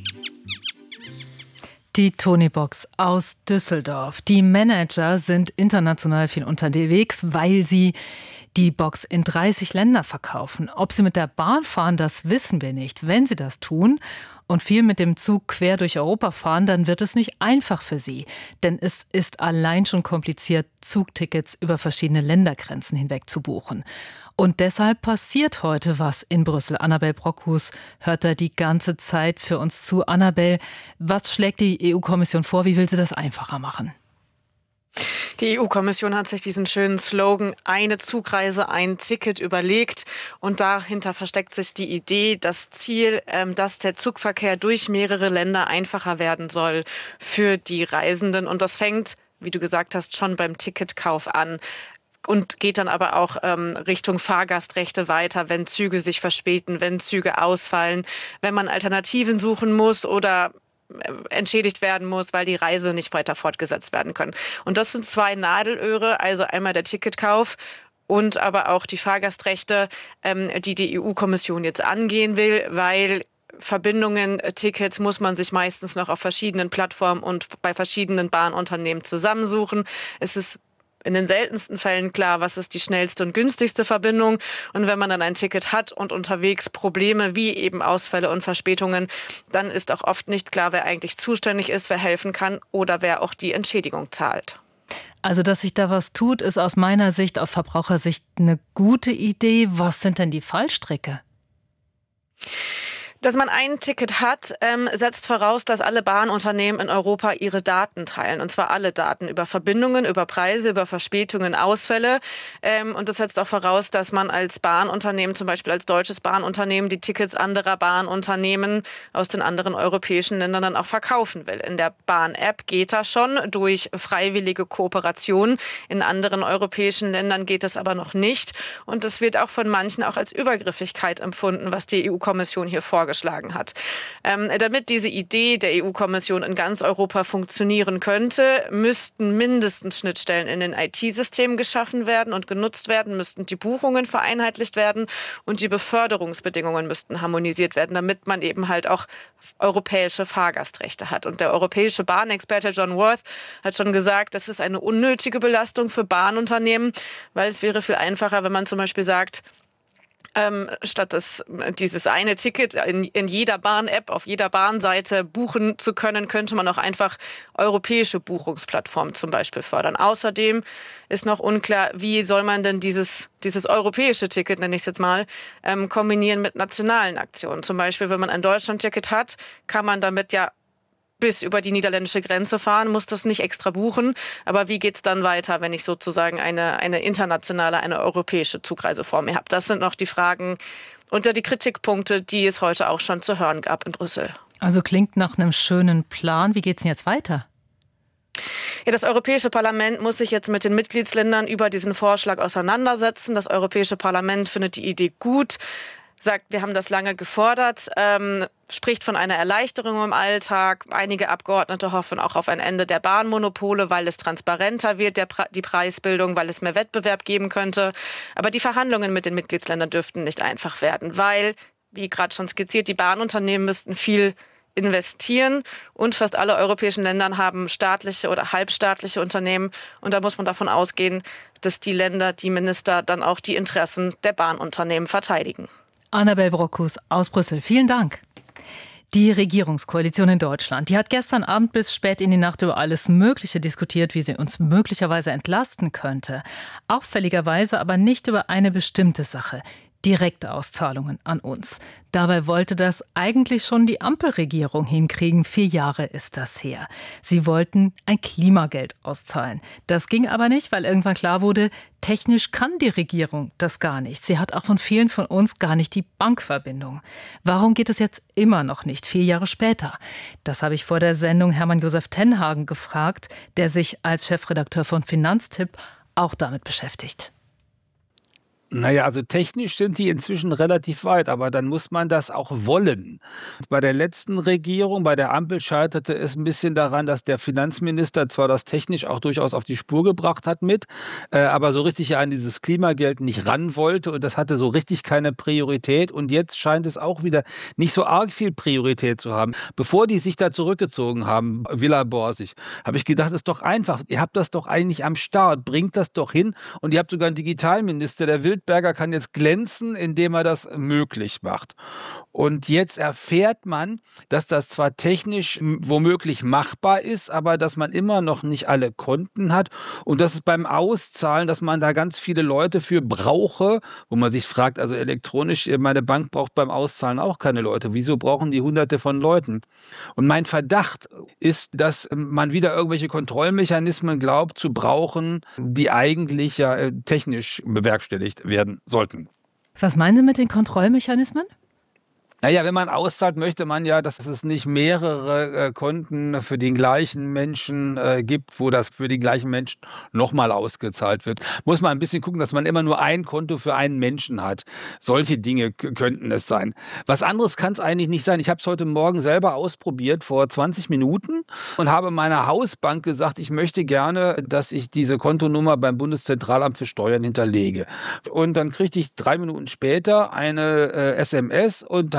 Die Tony-Box aus Düsseldorf. Die Manager sind international viel unterwegs, weil sie die Box in 30 Länder verkaufen. Ob sie mit der Bahn fahren, das wissen wir nicht. Wenn sie das tun und viel mit dem Zug quer durch Europa fahren, dann wird es nicht einfach für sie. Denn es ist allein schon kompliziert, Zugtickets über verschiedene Ländergrenzen hinweg zu buchen. Und deshalb passiert heute was in Brüssel. Annabel Brockhus hört da die ganze Zeit für uns zu. Annabel, was schlägt die EU-Kommission vor? Wie will sie das einfacher machen? Die EU-Kommission hat sich diesen schönen Slogan "Eine Zugreise, ein Ticket" überlegt. Und dahinter versteckt sich die Idee, das Ziel, dass der Zugverkehr durch mehrere Länder einfacher werden soll für die Reisenden. Und das fängt, wie du gesagt hast, schon beim Ticketkauf an. Und geht dann aber auch Richtung Fahrgastrechte weiter, wenn Züge sich verspäten, wenn Züge ausfallen, wenn man Alternativen suchen muss oder entschädigt werden muss, weil die Reise nicht weiter fortgesetzt werden können. Und das sind 2 Nadelöhre, also einmal der Ticketkauf und aber auch die Fahrgastrechte, die die EU-Kommission jetzt angehen will, weil Verbindungen, Tickets muss man sich meistens noch auf verschiedenen Plattformen und bei verschiedenen Bahnunternehmen zusammensuchen. Es ist in den seltensten Fällen klar, was ist die schnellste und günstigste Verbindung. Und wenn man dann ein Ticket hat und unterwegs Probleme wie eben Ausfälle und Verspätungen, dann ist auch oft nicht klar, wer eigentlich zuständig ist, wer helfen kann oder wer auch die Entschädigung zahlt. Also, dass sich da was tut, ist aus meiner Sicht, aus Verbrauchersicht eine gute Idee. Was sind denn die Fallstricke? Dass man ein Ticket hat, setzt voraus, dass alle Bahnunternehmen in Europa ihre Daten teilen. Und zwar alle Daten über Verbindungen, über Preise, über Verspätungen, Ausfälle. Und das setzt auch voraus, dass man als Bahnunternehmen, zum Beispiel als deutsches Bahnunternehmen, die Tickets anderer Bahnunternehmen aus den anderen europäischen Ländern dann auch verkaufen will. In der Bahn-App geht das schon durch freiwillige Kooperation. In anderen europäischen Ländern geht das aber noch nicht. Und das wird auch von manchen auch als Übergriffigkeit empfunden, was die EU-Kommission hier vorgeschlagen hat. Damit diese Idee der EU-Kommission in ganz Europa funktionieren könnte, müssten mindestens Schnittstellen in den IT-Systemen geschaffen werden und genutzt werden, müssten die Buchungen vereinheitlicht werden und die Beförderungsbedingungen müssten harmonisiert werden, damit man eben halt auch europäische Fahrgastrechte hat. Und der europäische Bahnexperte John Worth hat schon gesagt, das ist eine unnötige Belastung für Bahnunternehmen, weil es wäre viel einfacher, wenn man zum Beispiel sagt, statt dieses eine Ticket in jeder Bahn-App, auf jeder Bahnseite buchen zu können, könnte man auch einfach europäische Buchungsplattformen zum Beispiel fördern. Außerdem ist noch unklar, wie soll man denn dieses europäische Ticket, nenne ich es jetzt mal, kombinieren mit nationalen Aktionen. Zum Beispiel, wenn man ein Deutschland-Ticket hat, kann man damit ja bis über die niederländische Grenze fahren, muss das nicht extra buchen. Aber wie geht es dann weiter, wenn ich sozusagen eine internationale, eine europäische Zugreise vor mir habe? Das sind noch die Fragen unter die Kritikpunkte, die es heute auch schon zu hören gab in Brüssel. Also klingt nach einem schönen Plan. Wie geht es denn jetzt weiter? Ja, das Europäische Parlament muss sich jetzt mit den Mitgliedsländern über diesen Vorschlag auseinandersetzen. Das Europäische Parlament findet die Idee gut, sagt, wir haben das lange gefordert, spricht von einer Erleichterung im Alltag. Einige Abgeordnete hoffen auch auf ein Ende der Bahnmonopole, weil es transparenter wird, die Preisbildung, weil es mehr Wettbewerb geben könnte. Aber die Verhandlungen mit den Mitgliedsländern dürften nicht einfach werden, weil, wie gerade schon skizziert, die Bahnunternehmen müssten viel investieren und fast alle europäischen Länder haben staatliche oder halbstaatliche Unternehmen. Und da muss man davon ausgehen, dass die Länder, die Minister dann auch die Interessen der Bahnunternehmen verteidigen. Annabel Brockus aus Brüssel, vielen Dank. Die Regierungskoalition in Deutschland, die hat gestern Abend bis spät in die Nacht über alles Mögliche diskutiert, wie sie uns möglicherweise entlasten könnte. Auffälligerweise aber nicht über eine bestimmte Sache: Direktauszahlungen an uns. Dabei wollte das eigentlich schon die Ampelregierung hinkriegen. 4 Jahre ist das her. Sie wollten ein Klimageld auszahlen. Das ging aber nicht, weil irgendwann klar wurde, technisch kann die Regierung das gar nicht. Sie hat auch von vielen von uns gar nicht die Bankverbindung. Warum geht es jetzt immer noch nicht, 4 Jahre später? Das habe ich vor der Sendung Hermann Josef Tenhagen gefragt, der sich als Chefredakteur von Finanztipp auch damit beschäftigt. Naja, also technisch sind die inzwischen relativ weit, aber dann muss man das auch wollen. Bei der letzten Regierung, bei der Ampel, scheiterte es ein bisschen daran, dass der Finanzminister zwar das technisch auch durchaus auf die Spur gebracht hat aber so richtig ja an dieses Klimageld nicht ran wollte und das hatte so richtig keine Priorität und jetzt scheint es auch wieder nicht so arg viel Priorität zu haben. Bevor die sich da zurückgezogen haben, Villa Borsig, habe ich gedacht, ist doch einfach, ihr habt das doch eigentlich am Start, bringt das doch hin und ihr habt sogar einen Digitalminister, der Wildberger kann jetzt glänzen, indem er das möglich macht. Und jetzt erfährt man, dass das zwar technisch womöglich machbar ist, aber dass man immer noch nicht alle Konten hat und dass es beim Auszahlen, dass man da ganz viele Leute für brauche, wo man sich fragt, also elektronisch, meine Bank braucht beim Auszahlen auch keine Leute. Wieso brauchen die Hunderte von Leuten? Und mein Verdacht ist, dass man wieder irgendwelche Kontrollmechanismen glaubt zu brauchen, die eigentlich ja technisch bewerkstelligt werden sollten. Was meinen Sie mit den Kontrollmechanismen? Naja, wenn man auszahlt, möchte man ja, dass es nicht mehrere Konten für den gleichen Menschen gibt, wo das für den gleichen Menschen nochmal ausgezahlt wird. Muss man ein bisschen gucken, dass man immer nur ein Konto für einen Menschen hat. Solche Dinge könnten es sein. Was anderes kann es eigentlich nicht sein. Ich habe es heute Morgen selber ausprobiert, vor 20 Minuten, und habe meiner Hausbank gesagt, ich möchte gerne, dass ich diese Kontonummer beim Bundeszentralamt für Steuern hinterlege. Und dann kriegte ich 3 Minuten später eine SMS und habe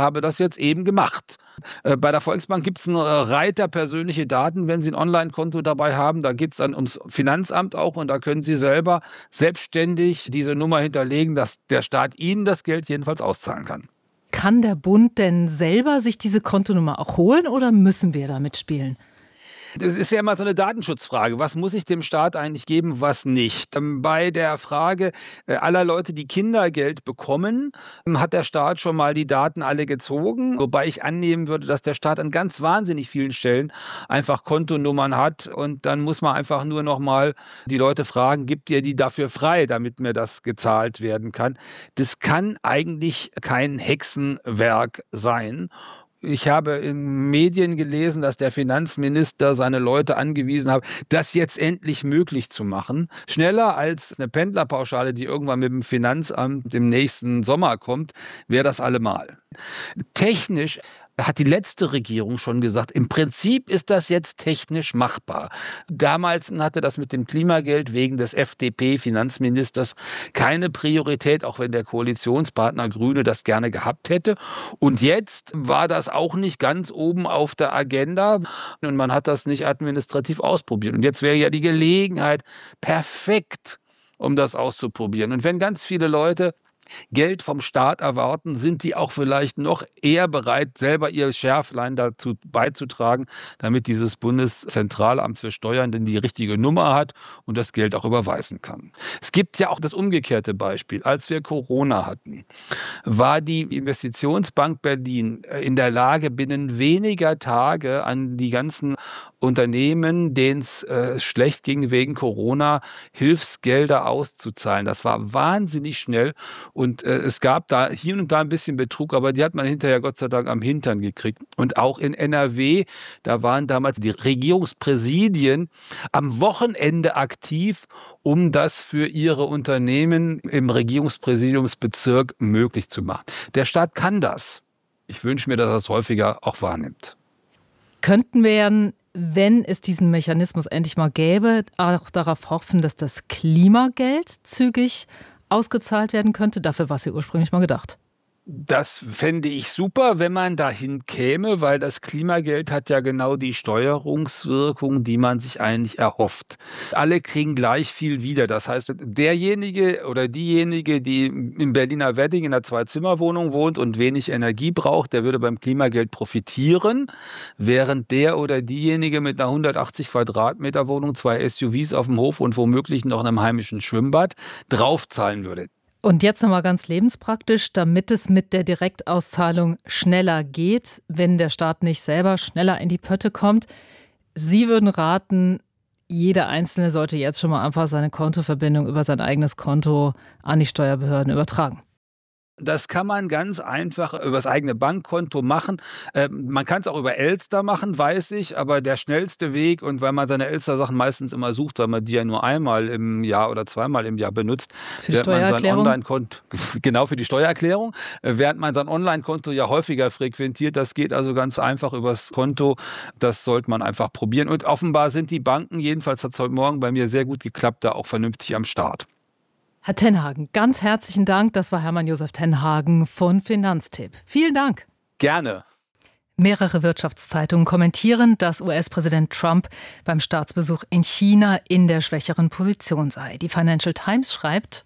habe das jetzt eben gemacht. Bei der Volksbank gibt es einen Reiter persönliche Daten, wenn Sie ein Online-Konto dabei haben. Da geht es dann ums Finanzamt auch und da können Sie selber selbstständig diese Nummer hinterlegen, dass der Staat Ihnen das Geld jedenfalls auszahlen kann. Kann der Bund denn selber sich diese Kontonummer auch holen oder müssen wir da mitspielen? Das ist ja immer so eine Datenschutzfrage. Was muss ich dem Staat eigentlich geben, was nicht? Bei der Frage aller Leute, die Kindergeld bekommen, hat der Staat schon mal die Daten alle gezogen. Wobei ich annehmen würde, dass der Staat an ganz wahnsinnig vielen Stellen einfach Kontonummern hat. Und dann muss man einfach nur noch mal die Leute fragen, gibt ihr die dafür frei, damit mir das gezahlt werden kann? Das kann eigentlich kein Hexenwerk sein. Ich habe in Medien gelesen, dass der Finanzminister seine Leute angewiesen hat, das jetzt endlich möglich zu machen. Schneller als eine Pendlerpauschale, die irgendwann mit dem Finanzamt im nächsten Sommer kommt, wäre das allemal. Technisch hat die letzte Regierung schon gesagt, im Prinzip ist das jetzt technisch machbar. Damals hatte das mit dem Klimageld wegen des FDP-Finanzministers keine Priorität, auch wenn der Koalitionspartner Grüne das gerne gehabt hätte. Und jetzt war das auch nicht ganz oben auf der Agenda und man hat das nicht administrativ ausprobiert. Und jetzt wäre ja die Gelegenheit perfekt, um das auszuprobieren. Und wenn ganz viele Leute Geld vom Staat erwarten, sind die auch vielleicht noch eher bereit, selber ihr Schärflein dazu beizutragen, damit dieses Bundeszentralamt für Steuern denn die richtige Nummer hat und das Geld auch überweisen kann. Es gibt ja auch das umgekehrte Beispiel. Als wir Corona hatten, war die Investitionsbank Berlin in der Lage, binnen weniger Tage an die ganzen Unternehmen, denen es schlecht ging wegen Corona, Hilfsgelder auszuzahlen. Das war wahnsinnig schnell. Und es gab da hier und da ein bisschen Betrug, aber die hat man hinterher Gott sei Dank am Hintern gekriegt. Und auch in NRW, da waren damals die Regierungspräsidien am Wochenende aktiv, um das für ihre Unternehmen im Regierungspräsidiumsbezirk möglich zu machen. Der Staat kann das. Ich wünsche mir, dass er es häufiger auch wahrnimmt. Könnten wir, wenn es diesen Mechanismus endlich mal gäbe, auch darauf hoffen, dass das Klimageld zügig ausgezahlt werden könnte? Dafür war es ja ursprünglich mal gedacht. Das fände ich super, wenn man dahin käme, weil das Klimageld hat ja genau die Steuerungswirkung, die man sich eigentlich erhofft. Alle kriegen gleich viel wieder. Das heißt, derjenige oder diejenige, die im Berliner Wedding in einer Zwei-Zimmer-Wohnung wohnt und wenig Energie braucht, der würde beim Klimageld profitieren, während der oder diejenige mit einer 180 Quadratmeter Wohnung, 2 SUVs auf dem Hof und womöglich noch einem heimischen Schwimmbad draufzahlen würde. Und jetzt nochmal ganz lebenspraktisch, damit es mit der Direktauszahlung schneller geht, wenn der Staat nicht selber schneller in die Pötte kommt. Sie würden raten, jeder Einzelne sollte jetzt schon mal einfach seine Kontoverbindung über sein eigenes Konto an die Steuerbehörden übertragen. Das kann man ganz einfach über das eigene Bankkonto machen. Man kann es auch über Elster machen, weiß ich, aber der schnellste Weg, und weil man seine Elster-Sachen meistens immer sucht, weil man die ja nur einmal im Jahr oder zweimal im Jahr benutzt, während man sein Online-Konto, genau für die Steuererklärung, während man sein Online-Konto ja häufiger frequentiert, das geht also ganz einfach übers Konto, das sollte man einfach probieren. Und offenbar sind die Banken, jedenfalls hat es heute Morgen bei mir sehr gut geklappt, da auch vernünftig am Start. Herr Tenhagen, ganz herzlichen Dank. Das war Hermann Josef Tenhagen von Finanztipp. Vielen Dank. Gerne. Mehrere Wirtschaftszeitungen kommentieren, dass US-Präsident Trump beim Staatsbesuch in China in der schwächeren Position sei. Die Financial Times schreibt: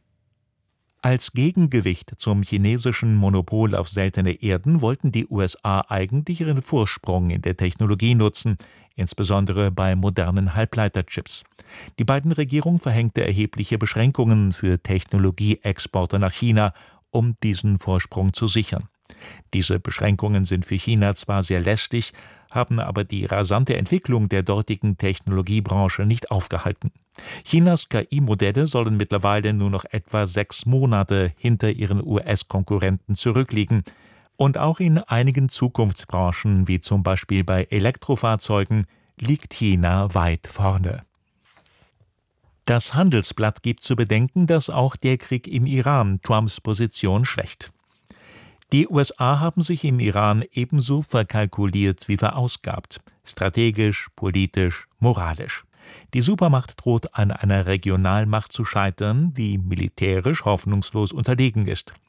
Als Gegengewicht zum chinesischen Monopol auf seltene Erden wollten die USA eigentlich ihren Vorsprung in der Technologie nutzen, insbesondere bei modernen Halbleiterchips. Die beiden Regierungen verhängte erhebliche Beschränkungen für Technologieexporte nach China, um diesen Vorsprung zu sichern. Diese Beschränkungen sind für China zwar sehr lästig, haben aber die rasante Entwicklung der dortigen Technologiebranche nicht aufgehalten. Chinas KI-Modelle sollen mittlerweile nur noch etwa 6 Monate hinter ihren US-Konkurrenten zurückliegen. Und auch in einigen Zukunftsbranchen, wie zum Beispiel bei Elektrofahrzeugen, liegt China weit vorne. Das Handelsblatt gibt zu bedenken, dass auch der Krieg im Iran Trumps Position schwächt. Die USA haben sich im Iran ebenso verkalkuliert wie verausgabt, strategisch, politisch, moralisch. Die Supermacht droht an einer Regionalmacht zu scheitern, die militärisch hoffnungslos unterlegen ist.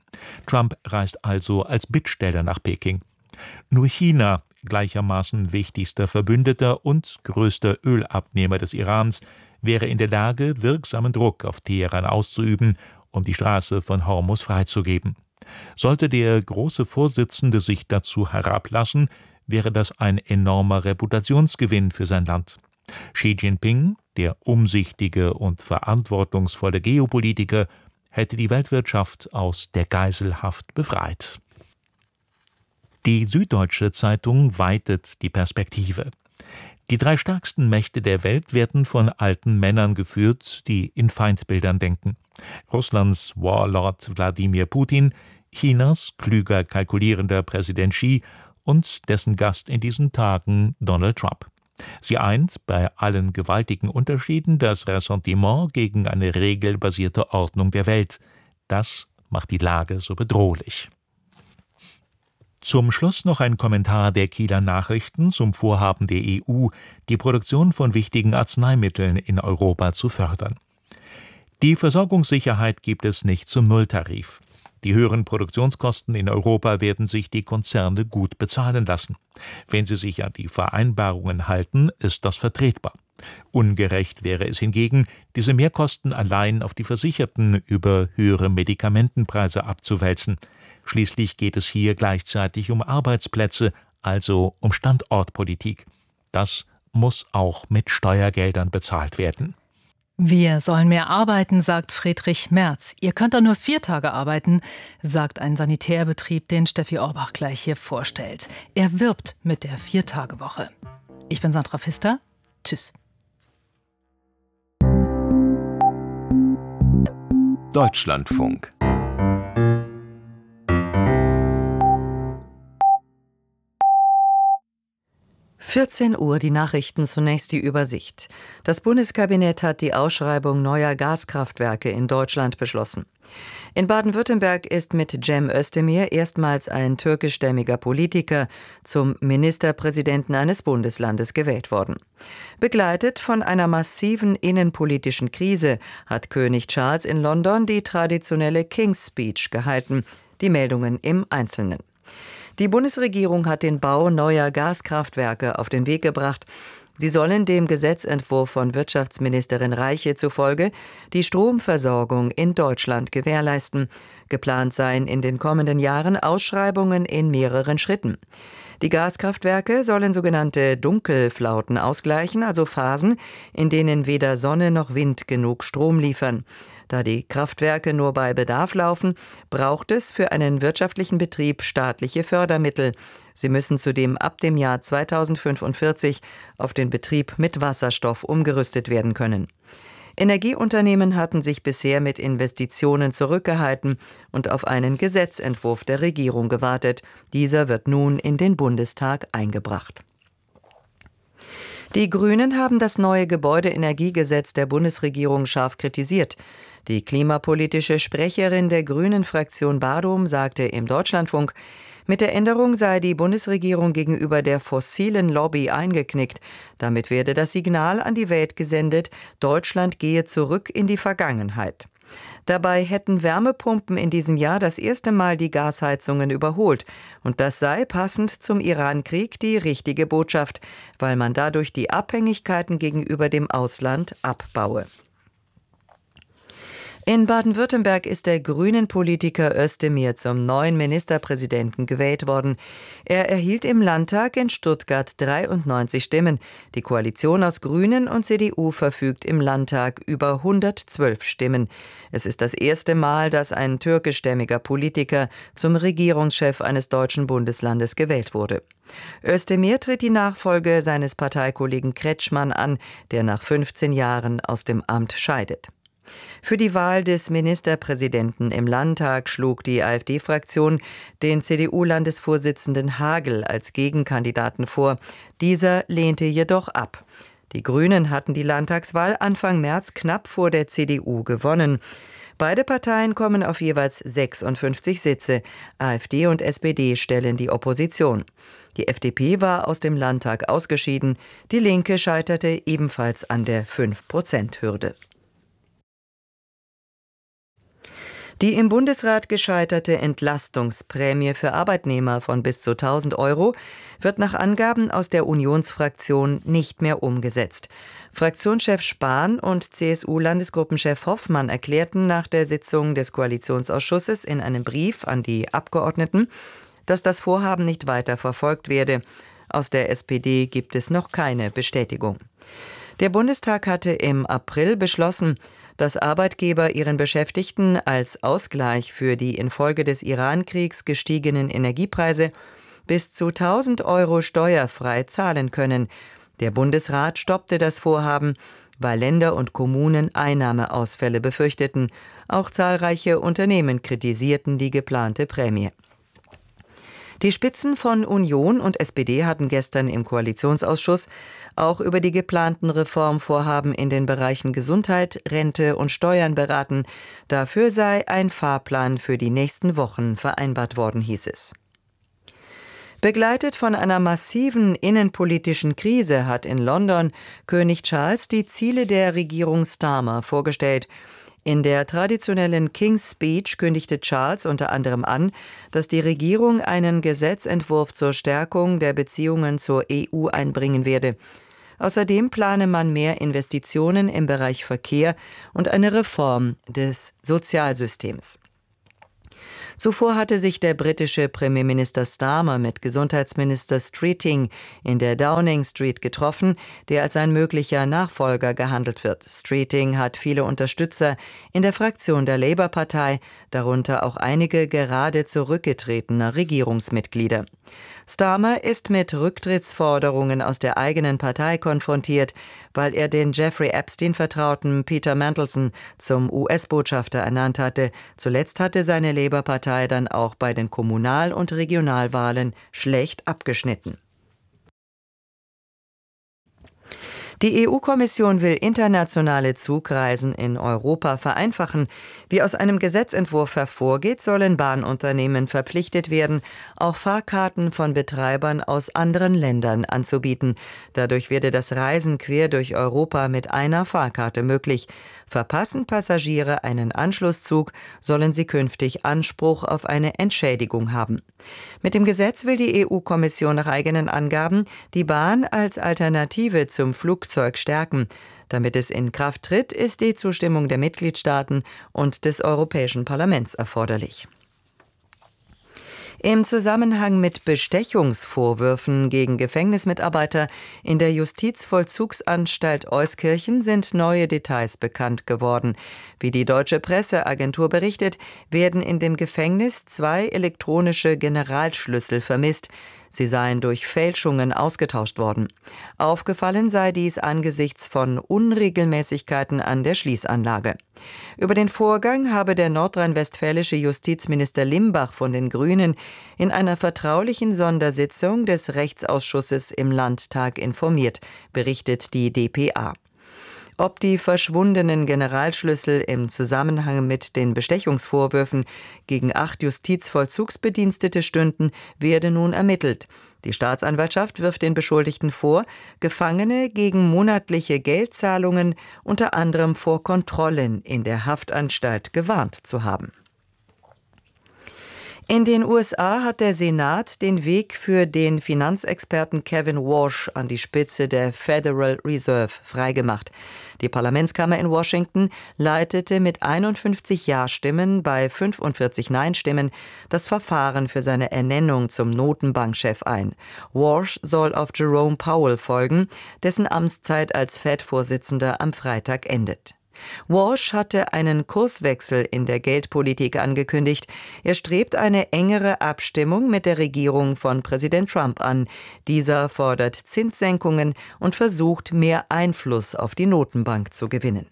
Trump reist also als Bittsteller nach Peking. Nur China, gleichermaßen wichtigster Verbündeter und größter Ölabnehmer des Irans, wäre in der Lage, wirksamen Druck auf Teheran auszuüben, um die Straße von Hormuz freizugeben. Sollte der große Vorsitzende sich dazu herablassen, wäre das ein enormer Reputationsgewinn für sein Land. Xi Jinping, der umsichtige und verantwortungsvolle Geopolitiker, hätte die Weltwirtschaft aus der Geiselhaft befreit. Die Süddeutsche Zeitung weitet die Perspektive. Die 3 stärksten Mächte der Welt werden von alten Männern geführt, die in Feindbildern denken. Russlands Warlord Wladimir Putin, Chinas klüger kalkulierender Präsident Xi und dessen Gast in diesen Tagen Donald Trump. Sie eint bei allen gewaltigen Unterschieden das Ressentiment gegen eine regelbasierte Ordnung der Welt. Das macht die Lage so bedrohlich. Zum Schluss noch ein Kommentar der Kieler Nachrichten zum Vorhaben der EU, die Produktion von wichtigen Arzneimitteln in Europa zu fördern. Die Versorgungssicherheit gibt es nicht zum Nulltarif. Die höheren Produktionskosten in Europa werden sich die Konzerne gut bezahlen lassen. Wenn sie sich an die Vereinbarungen halten, ist das vertretbar. Ungerecht wäre es hingegen, diese Mehrkosten allein auf die Versicherten über höhere Medikamentenpreise abzuwälzen. Schließlich geht es hier gleichzeitig um Arbeitsplätze, also um Standortpolitik. Das muss auch mit Steuergeldern bezahlt werden. Wir sollen mehr arbeiten, sagt Friedrich Merz. Ihr könnt doch nur 4 Tage arbeiten, sagt ein Sanitärbetrieb, den Steffi Orbach gleich hier vorstellt. Er wirbt mit der 4-Tage-Woche. Ich bin Sandra Pfister. Tschüss. Deutschlandfunk. Uhr, die Nachrichten, zunächst die Übersicht. Das Bundeskabinett hat die Ausschreibung neuer Gaskraftwerke in Deutschland beschlossen. In Baden-Württemberg ist mit Cem Özdemir erstmals ein türkischstämmiger Politiker zum Ministerpräsidenten eines Bundeslandes gewählt worden. Begleitet von einer massiven innenpolitischen Krise hat König Charles in London die traditionelle King's Speech gehalten. Die Meldungen im Einzelnen. Die Bundesregierung hat den Bau neuer Gaskraftwerke auf den Weg gebracht. Sie sollen dem Gesetzentwurf von Wirtschaftsministerin Reiche zufolge die Stromversorgung in Deutschland gewährleisten. Geplant seien in den kommenden Jahren Ausschreibungen in mehreren Schritten. Die Gaskraftwerke sollen sogenannte Dunkelflauten ausgleichen, also Phasen, in denen weder Sonne noch Wind genug Strom liefern. Da die Kraftwerke nur bei Bedarf laufen, braucht es für einen wirtschaftlichen Betrieb staatliche Fördermittel. Sie müssen zudem ab dem Jahr 2045 auf den Betrieb mit Wasserstoff umgerüstet werden können. Energieunternehmen hatten sich bisher mit Investitionen zurückgehalten und auf einen Gesetzentwurf der Regierung gewartet. Dieser wird nun in den Bundestag eingebracht. Die Grünen haben das neue Gebäudeenergiegesetz der Bundesregierung scharf kritisiert. Die klimapolitische Sprecherin der Grünen-Fraktion Badum sagte im Deutschlandfunk, mit der Änderung sei die Bundesregierung gegenüber der fossilen Lobby eingeknickt. Damit werde das Signal an die Welt gesendet, Deutschland gehe zurück in die Vergangenheit. Dabei hätten Wärmepumpen in diesem Jahr das erste Mal die Gasheizungen überholt. Und das sei passend zum Iran-Krieg die richtige Botschaft, weil man dadurch die Abhängigkeiten gegenüber dem Ausland abbaue. In Baden-Württemberg ist der Grünen-Politiker Özdemir zum neuen Ministerpräsidenten gewählt worden. Er erhielt im Landtag in Stuttgart 93 Stimmen. Die Koalition aus Grünen und CDU verfügt im Landtag über 112 Stimmen. Es ist das erste Mal, dass ein türkischstämmiger Politiker zum Regierungschef eines deutschen Bundeslandes gewählt wurde. Özdemir tritt die Nachfolge seines Parteikollegen Kretschmann an, der nach 15 Jahren aus dem Amt scheidet. Für die Wahl des Ministerpräsidenten im Landtag schlug die AfD-Fraktion den CDU-Landesvorsitzenden Hagel als Gegenkandidaten vor. Dieser lehnte jedoch ab. Die Grünen hatten die Landtagswahl Anfang März knapp vor der CDU gewonnen. Beide Parteien kommen auf jeweils 56 Sitze. AfD und SPD stellen die Opposition. Die FDP war aus dem Landtag ausgeschieden. Die Linke scheiterte ebenfalls an der 5%-Hürde. Die im Bundesrat gescheiterte Entlastungsprämie für Arbeitnehmer von bis zu 1.000 € wird nach Angaben aus der Unionsfraktion nicht mehr umgesetzt. Fraktionschef Spahn und CSU-Landesgruppenchef Hoffmann erklärten nach der Sitzung des Koalitionsausschusses in einem Brief an die Abgeordneten, dass das Vorhaben nicht weiter verfolgt werde. Aus der SPD gibt es noch keine Bestätigung. Der Bundestag hatte im April beschlossen, dass Arbeitgeber ihren Beschäftigten als Ausgleich für die infolge des Iran-Kriegs gestiegenen Energiepreise bis zu 1.000 € steuerfrei zahlen können. Der Bundesrat stoppte das Vorhaben, weil Länder und Kommunen Einnahmeausfälle befürchteten. Auch zahlreiche Unternehmen kritisierten die geplante Prämie. Die Spitzen von Union und SPD hatten gestern im Koalitionsausschuss auch über die geplanten Reformvorhaben in den Bereichen Gesundheit, Rente und Steuern beraten. Dafür sei ein Fahrplan für die nächsten Wochen vereinbart worden, hieß es. Begleitet von einer massiven innenpolitischen Krise hat in London König Charles die Ziele der Regierung Starmer vorgestellt. In der traditionellen King's Speech kündigte Charles unter anderem an, dass die Regierung einen Gesetzentwurf zur Stärkung der Beziehungen zur EU einbringen werde. Außerdem plane man mehr Investitionen im Bereich Verkehr und eine Reform des Sozialsystems. Zuvor hatte sich der britische Premierminister Starmer mit Gesundheitsminister Streeting in der Downing Street getroffen, der als ein möglicher Nachfolger gehandelt wird. Streeting hat viele Unterstützer in der Fraktion der Labour-Partei, darunter auch einige gerade zurückgetretener Regierungsmitglieder. Starmer ist mit Rücktrittsforderungen aus der eigenen Partei konfrontiert, weil er den Jeffrey Epstein-Vertrauten Peter Mandelson zum US-Botschafter ernannt hatte. Zuletzt hatte seine Labour-Partei dann auch bei den Kommunal- und Regionalwahlen schlecht abgeschnitten. Die EU-Kommission will internationale Zugreisen in Europa vereinfachen. Wie aus einem Gesetzentwurf hervorgeht, sollen Bahnunternehmen verpflichtet werden, auch Fahrkarten von Betreibern aus anderen Ländern anzubieten. Dadurch werde das Reisen quer durch Europa mit einer Fahrkarte möglich. Verpassen Passagiere einen Anschlusszug, sollen sie künftig Anspruch auf eine Entschädigung haben. Mit dem Gesetz will die EU-Kommission nach eigenen Angaben die Bahn als Alternative zum Flugzeug stärken. Damit es in Kraft tritt, ist die Zustimmung der Mitgliedstaaten und des Europäischen Parlaments erforderlich. Im Zusammenhang mit Bestechungsvorwürfen gegen Gefängnismitarbeiter in der Justizvollzugsanstalt Euskirchen sind neue Details bekannt geworden. Wie die deutsche Presseagentur berichtet, werden in dem Gefängnis 2 elektronische Generalschlüssel vermisst. Sie seien durch Fälschungen ausgetauscht worden. Aufgefallen sei dies angesichts von Unregelmäßigkeiten an der Schließanlage. Über den Vorgang habe der nordrhein-westfälische Justizminister Limbach von den Grünen in einer vertraulichen Sondersitzung des Rechtsausschusses im Landtag informiert, berichtet die dpa. Ob die verschwundenen Generalschlüssel im Zusammenhang mit den Bestechungsvorwürfen gegen 8 Justizvollzugsbedienstete stünden, werde nun ermittelt. Die Staatsanwaltschaft wirft den Beschuldigten vor, Gefangene gegen monatliche Geldzahlungen unter anderem vor Kontrollen in der Haftanstalt gewarnt zu haben. In den USA hat der Senat den Weg für den Finanzexperten Kevin Warsh an die Spitze der Federal Reserve freigemacht. Die Parlamentskammer in Washington leitete mit 51 Ja-Stimmen bei 45 Nein-Stimmen das Verfahren für seine Ernennung zum Notenbankchef ein. Warsh soll auf Jerome Powell folgen, dessen Amtszeit als Fed-Vorsitzender am Freitag endet. Warsh hatte einen Kurswechsel in der Geldpolitik angekündigt. Er strebt eine engere Abstimmung mit der Regierung von Präsident Trump an. Dieser fordert Zinssenkungen und versucht, mehr Einfluss auf die Notenbank zu gewinnen.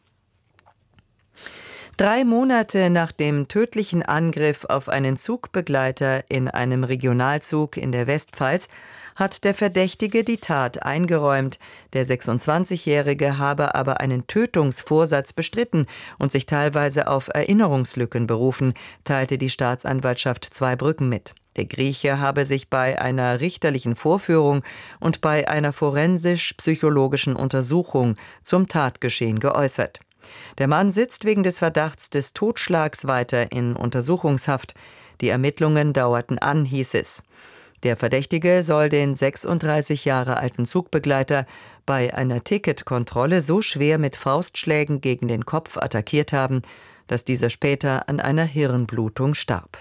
3 Monate nach dem tödlichen Angriff auf einen Zugbegleiter in einem Regionalzug in der Westpfalz hat der Verdächtige die Tat eingeräumt. Der 26-Jährige habe aber einen Tötungsvorsatz bestritten und sich teilweise auf Erinnerungslücken berufen, teilte die Staatsanwaltschaft Zweibrücken mit. Der Grieche habe sich bei einer richterlichen Vorführung und bei einer forensisch-psychologischen Untersuchung zum Tatgeschehen geäußert. Der Mann sitzt wegen des Verdachts des Totschlags weiter in Untersuchungshaft. Die Ermittlungen dauerten an, hieß es. Der Verdächtige soll den 36 Jahre alten Zugbegleiter bei einer Ticketkontrolle so schwer mit Faustschlägen gegen den Kopf attackiert haben, dass dieser später an einer Hirnblutung starb.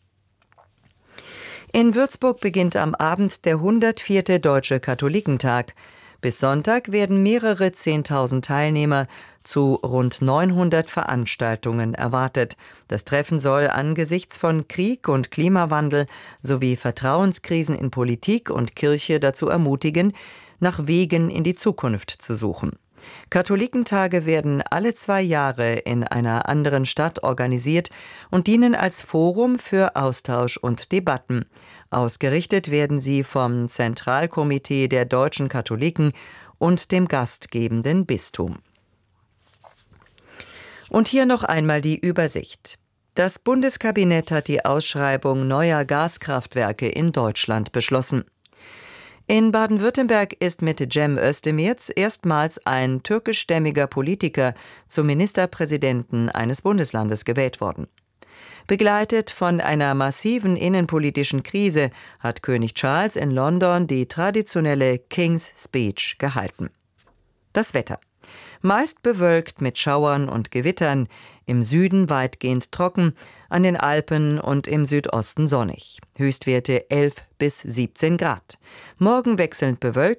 In Würzburg beginnt am Abend der 104. Deutsche Katholikentag. Bis Sonntag werden mehrere 10.000 Teilnehmer zu rund 900 Veranstaltungen erwartet. Das Treffen soll angesichts von Krieg und Klimawandel sowie Vertrauenskrisen in Politik und Kirche dazu ermutigen, nach Wegen in die Zukunft zu suchen. Katholikentage werden alle 2 Jahre in einer anderen Stadt organisiert und dienen als Forum für Austausch und Debatten. Ausgerichtet werden sie vom Zentralkomitee der deutschen Katholiken und dem gastgebenden Bistum. Und hier noch einmal die Übersicht. Das Bundeskabinett hat die Ausschreibung neuer Gaskraftwerke in Deutschland beschlossen. In Baden-Württemberg ist mit Cem Özdemir erstmals ein türkischstämmiger Politiker zum Ministerpräsidenten eines Bundeslandes gewählt worden. Begleitet von einer massiven innenpolitischen Krise hat König Charles in London die traditionelle King's Speech gehalten. Das Wetter. Meist bewölkt mit Schauern und Gewittern, im Süden weitgehend trocken, an den Alpen und im Südosten sonnig. Höchstwerte 11 bis 17 Grad. Morgen wechselnd bewölkt.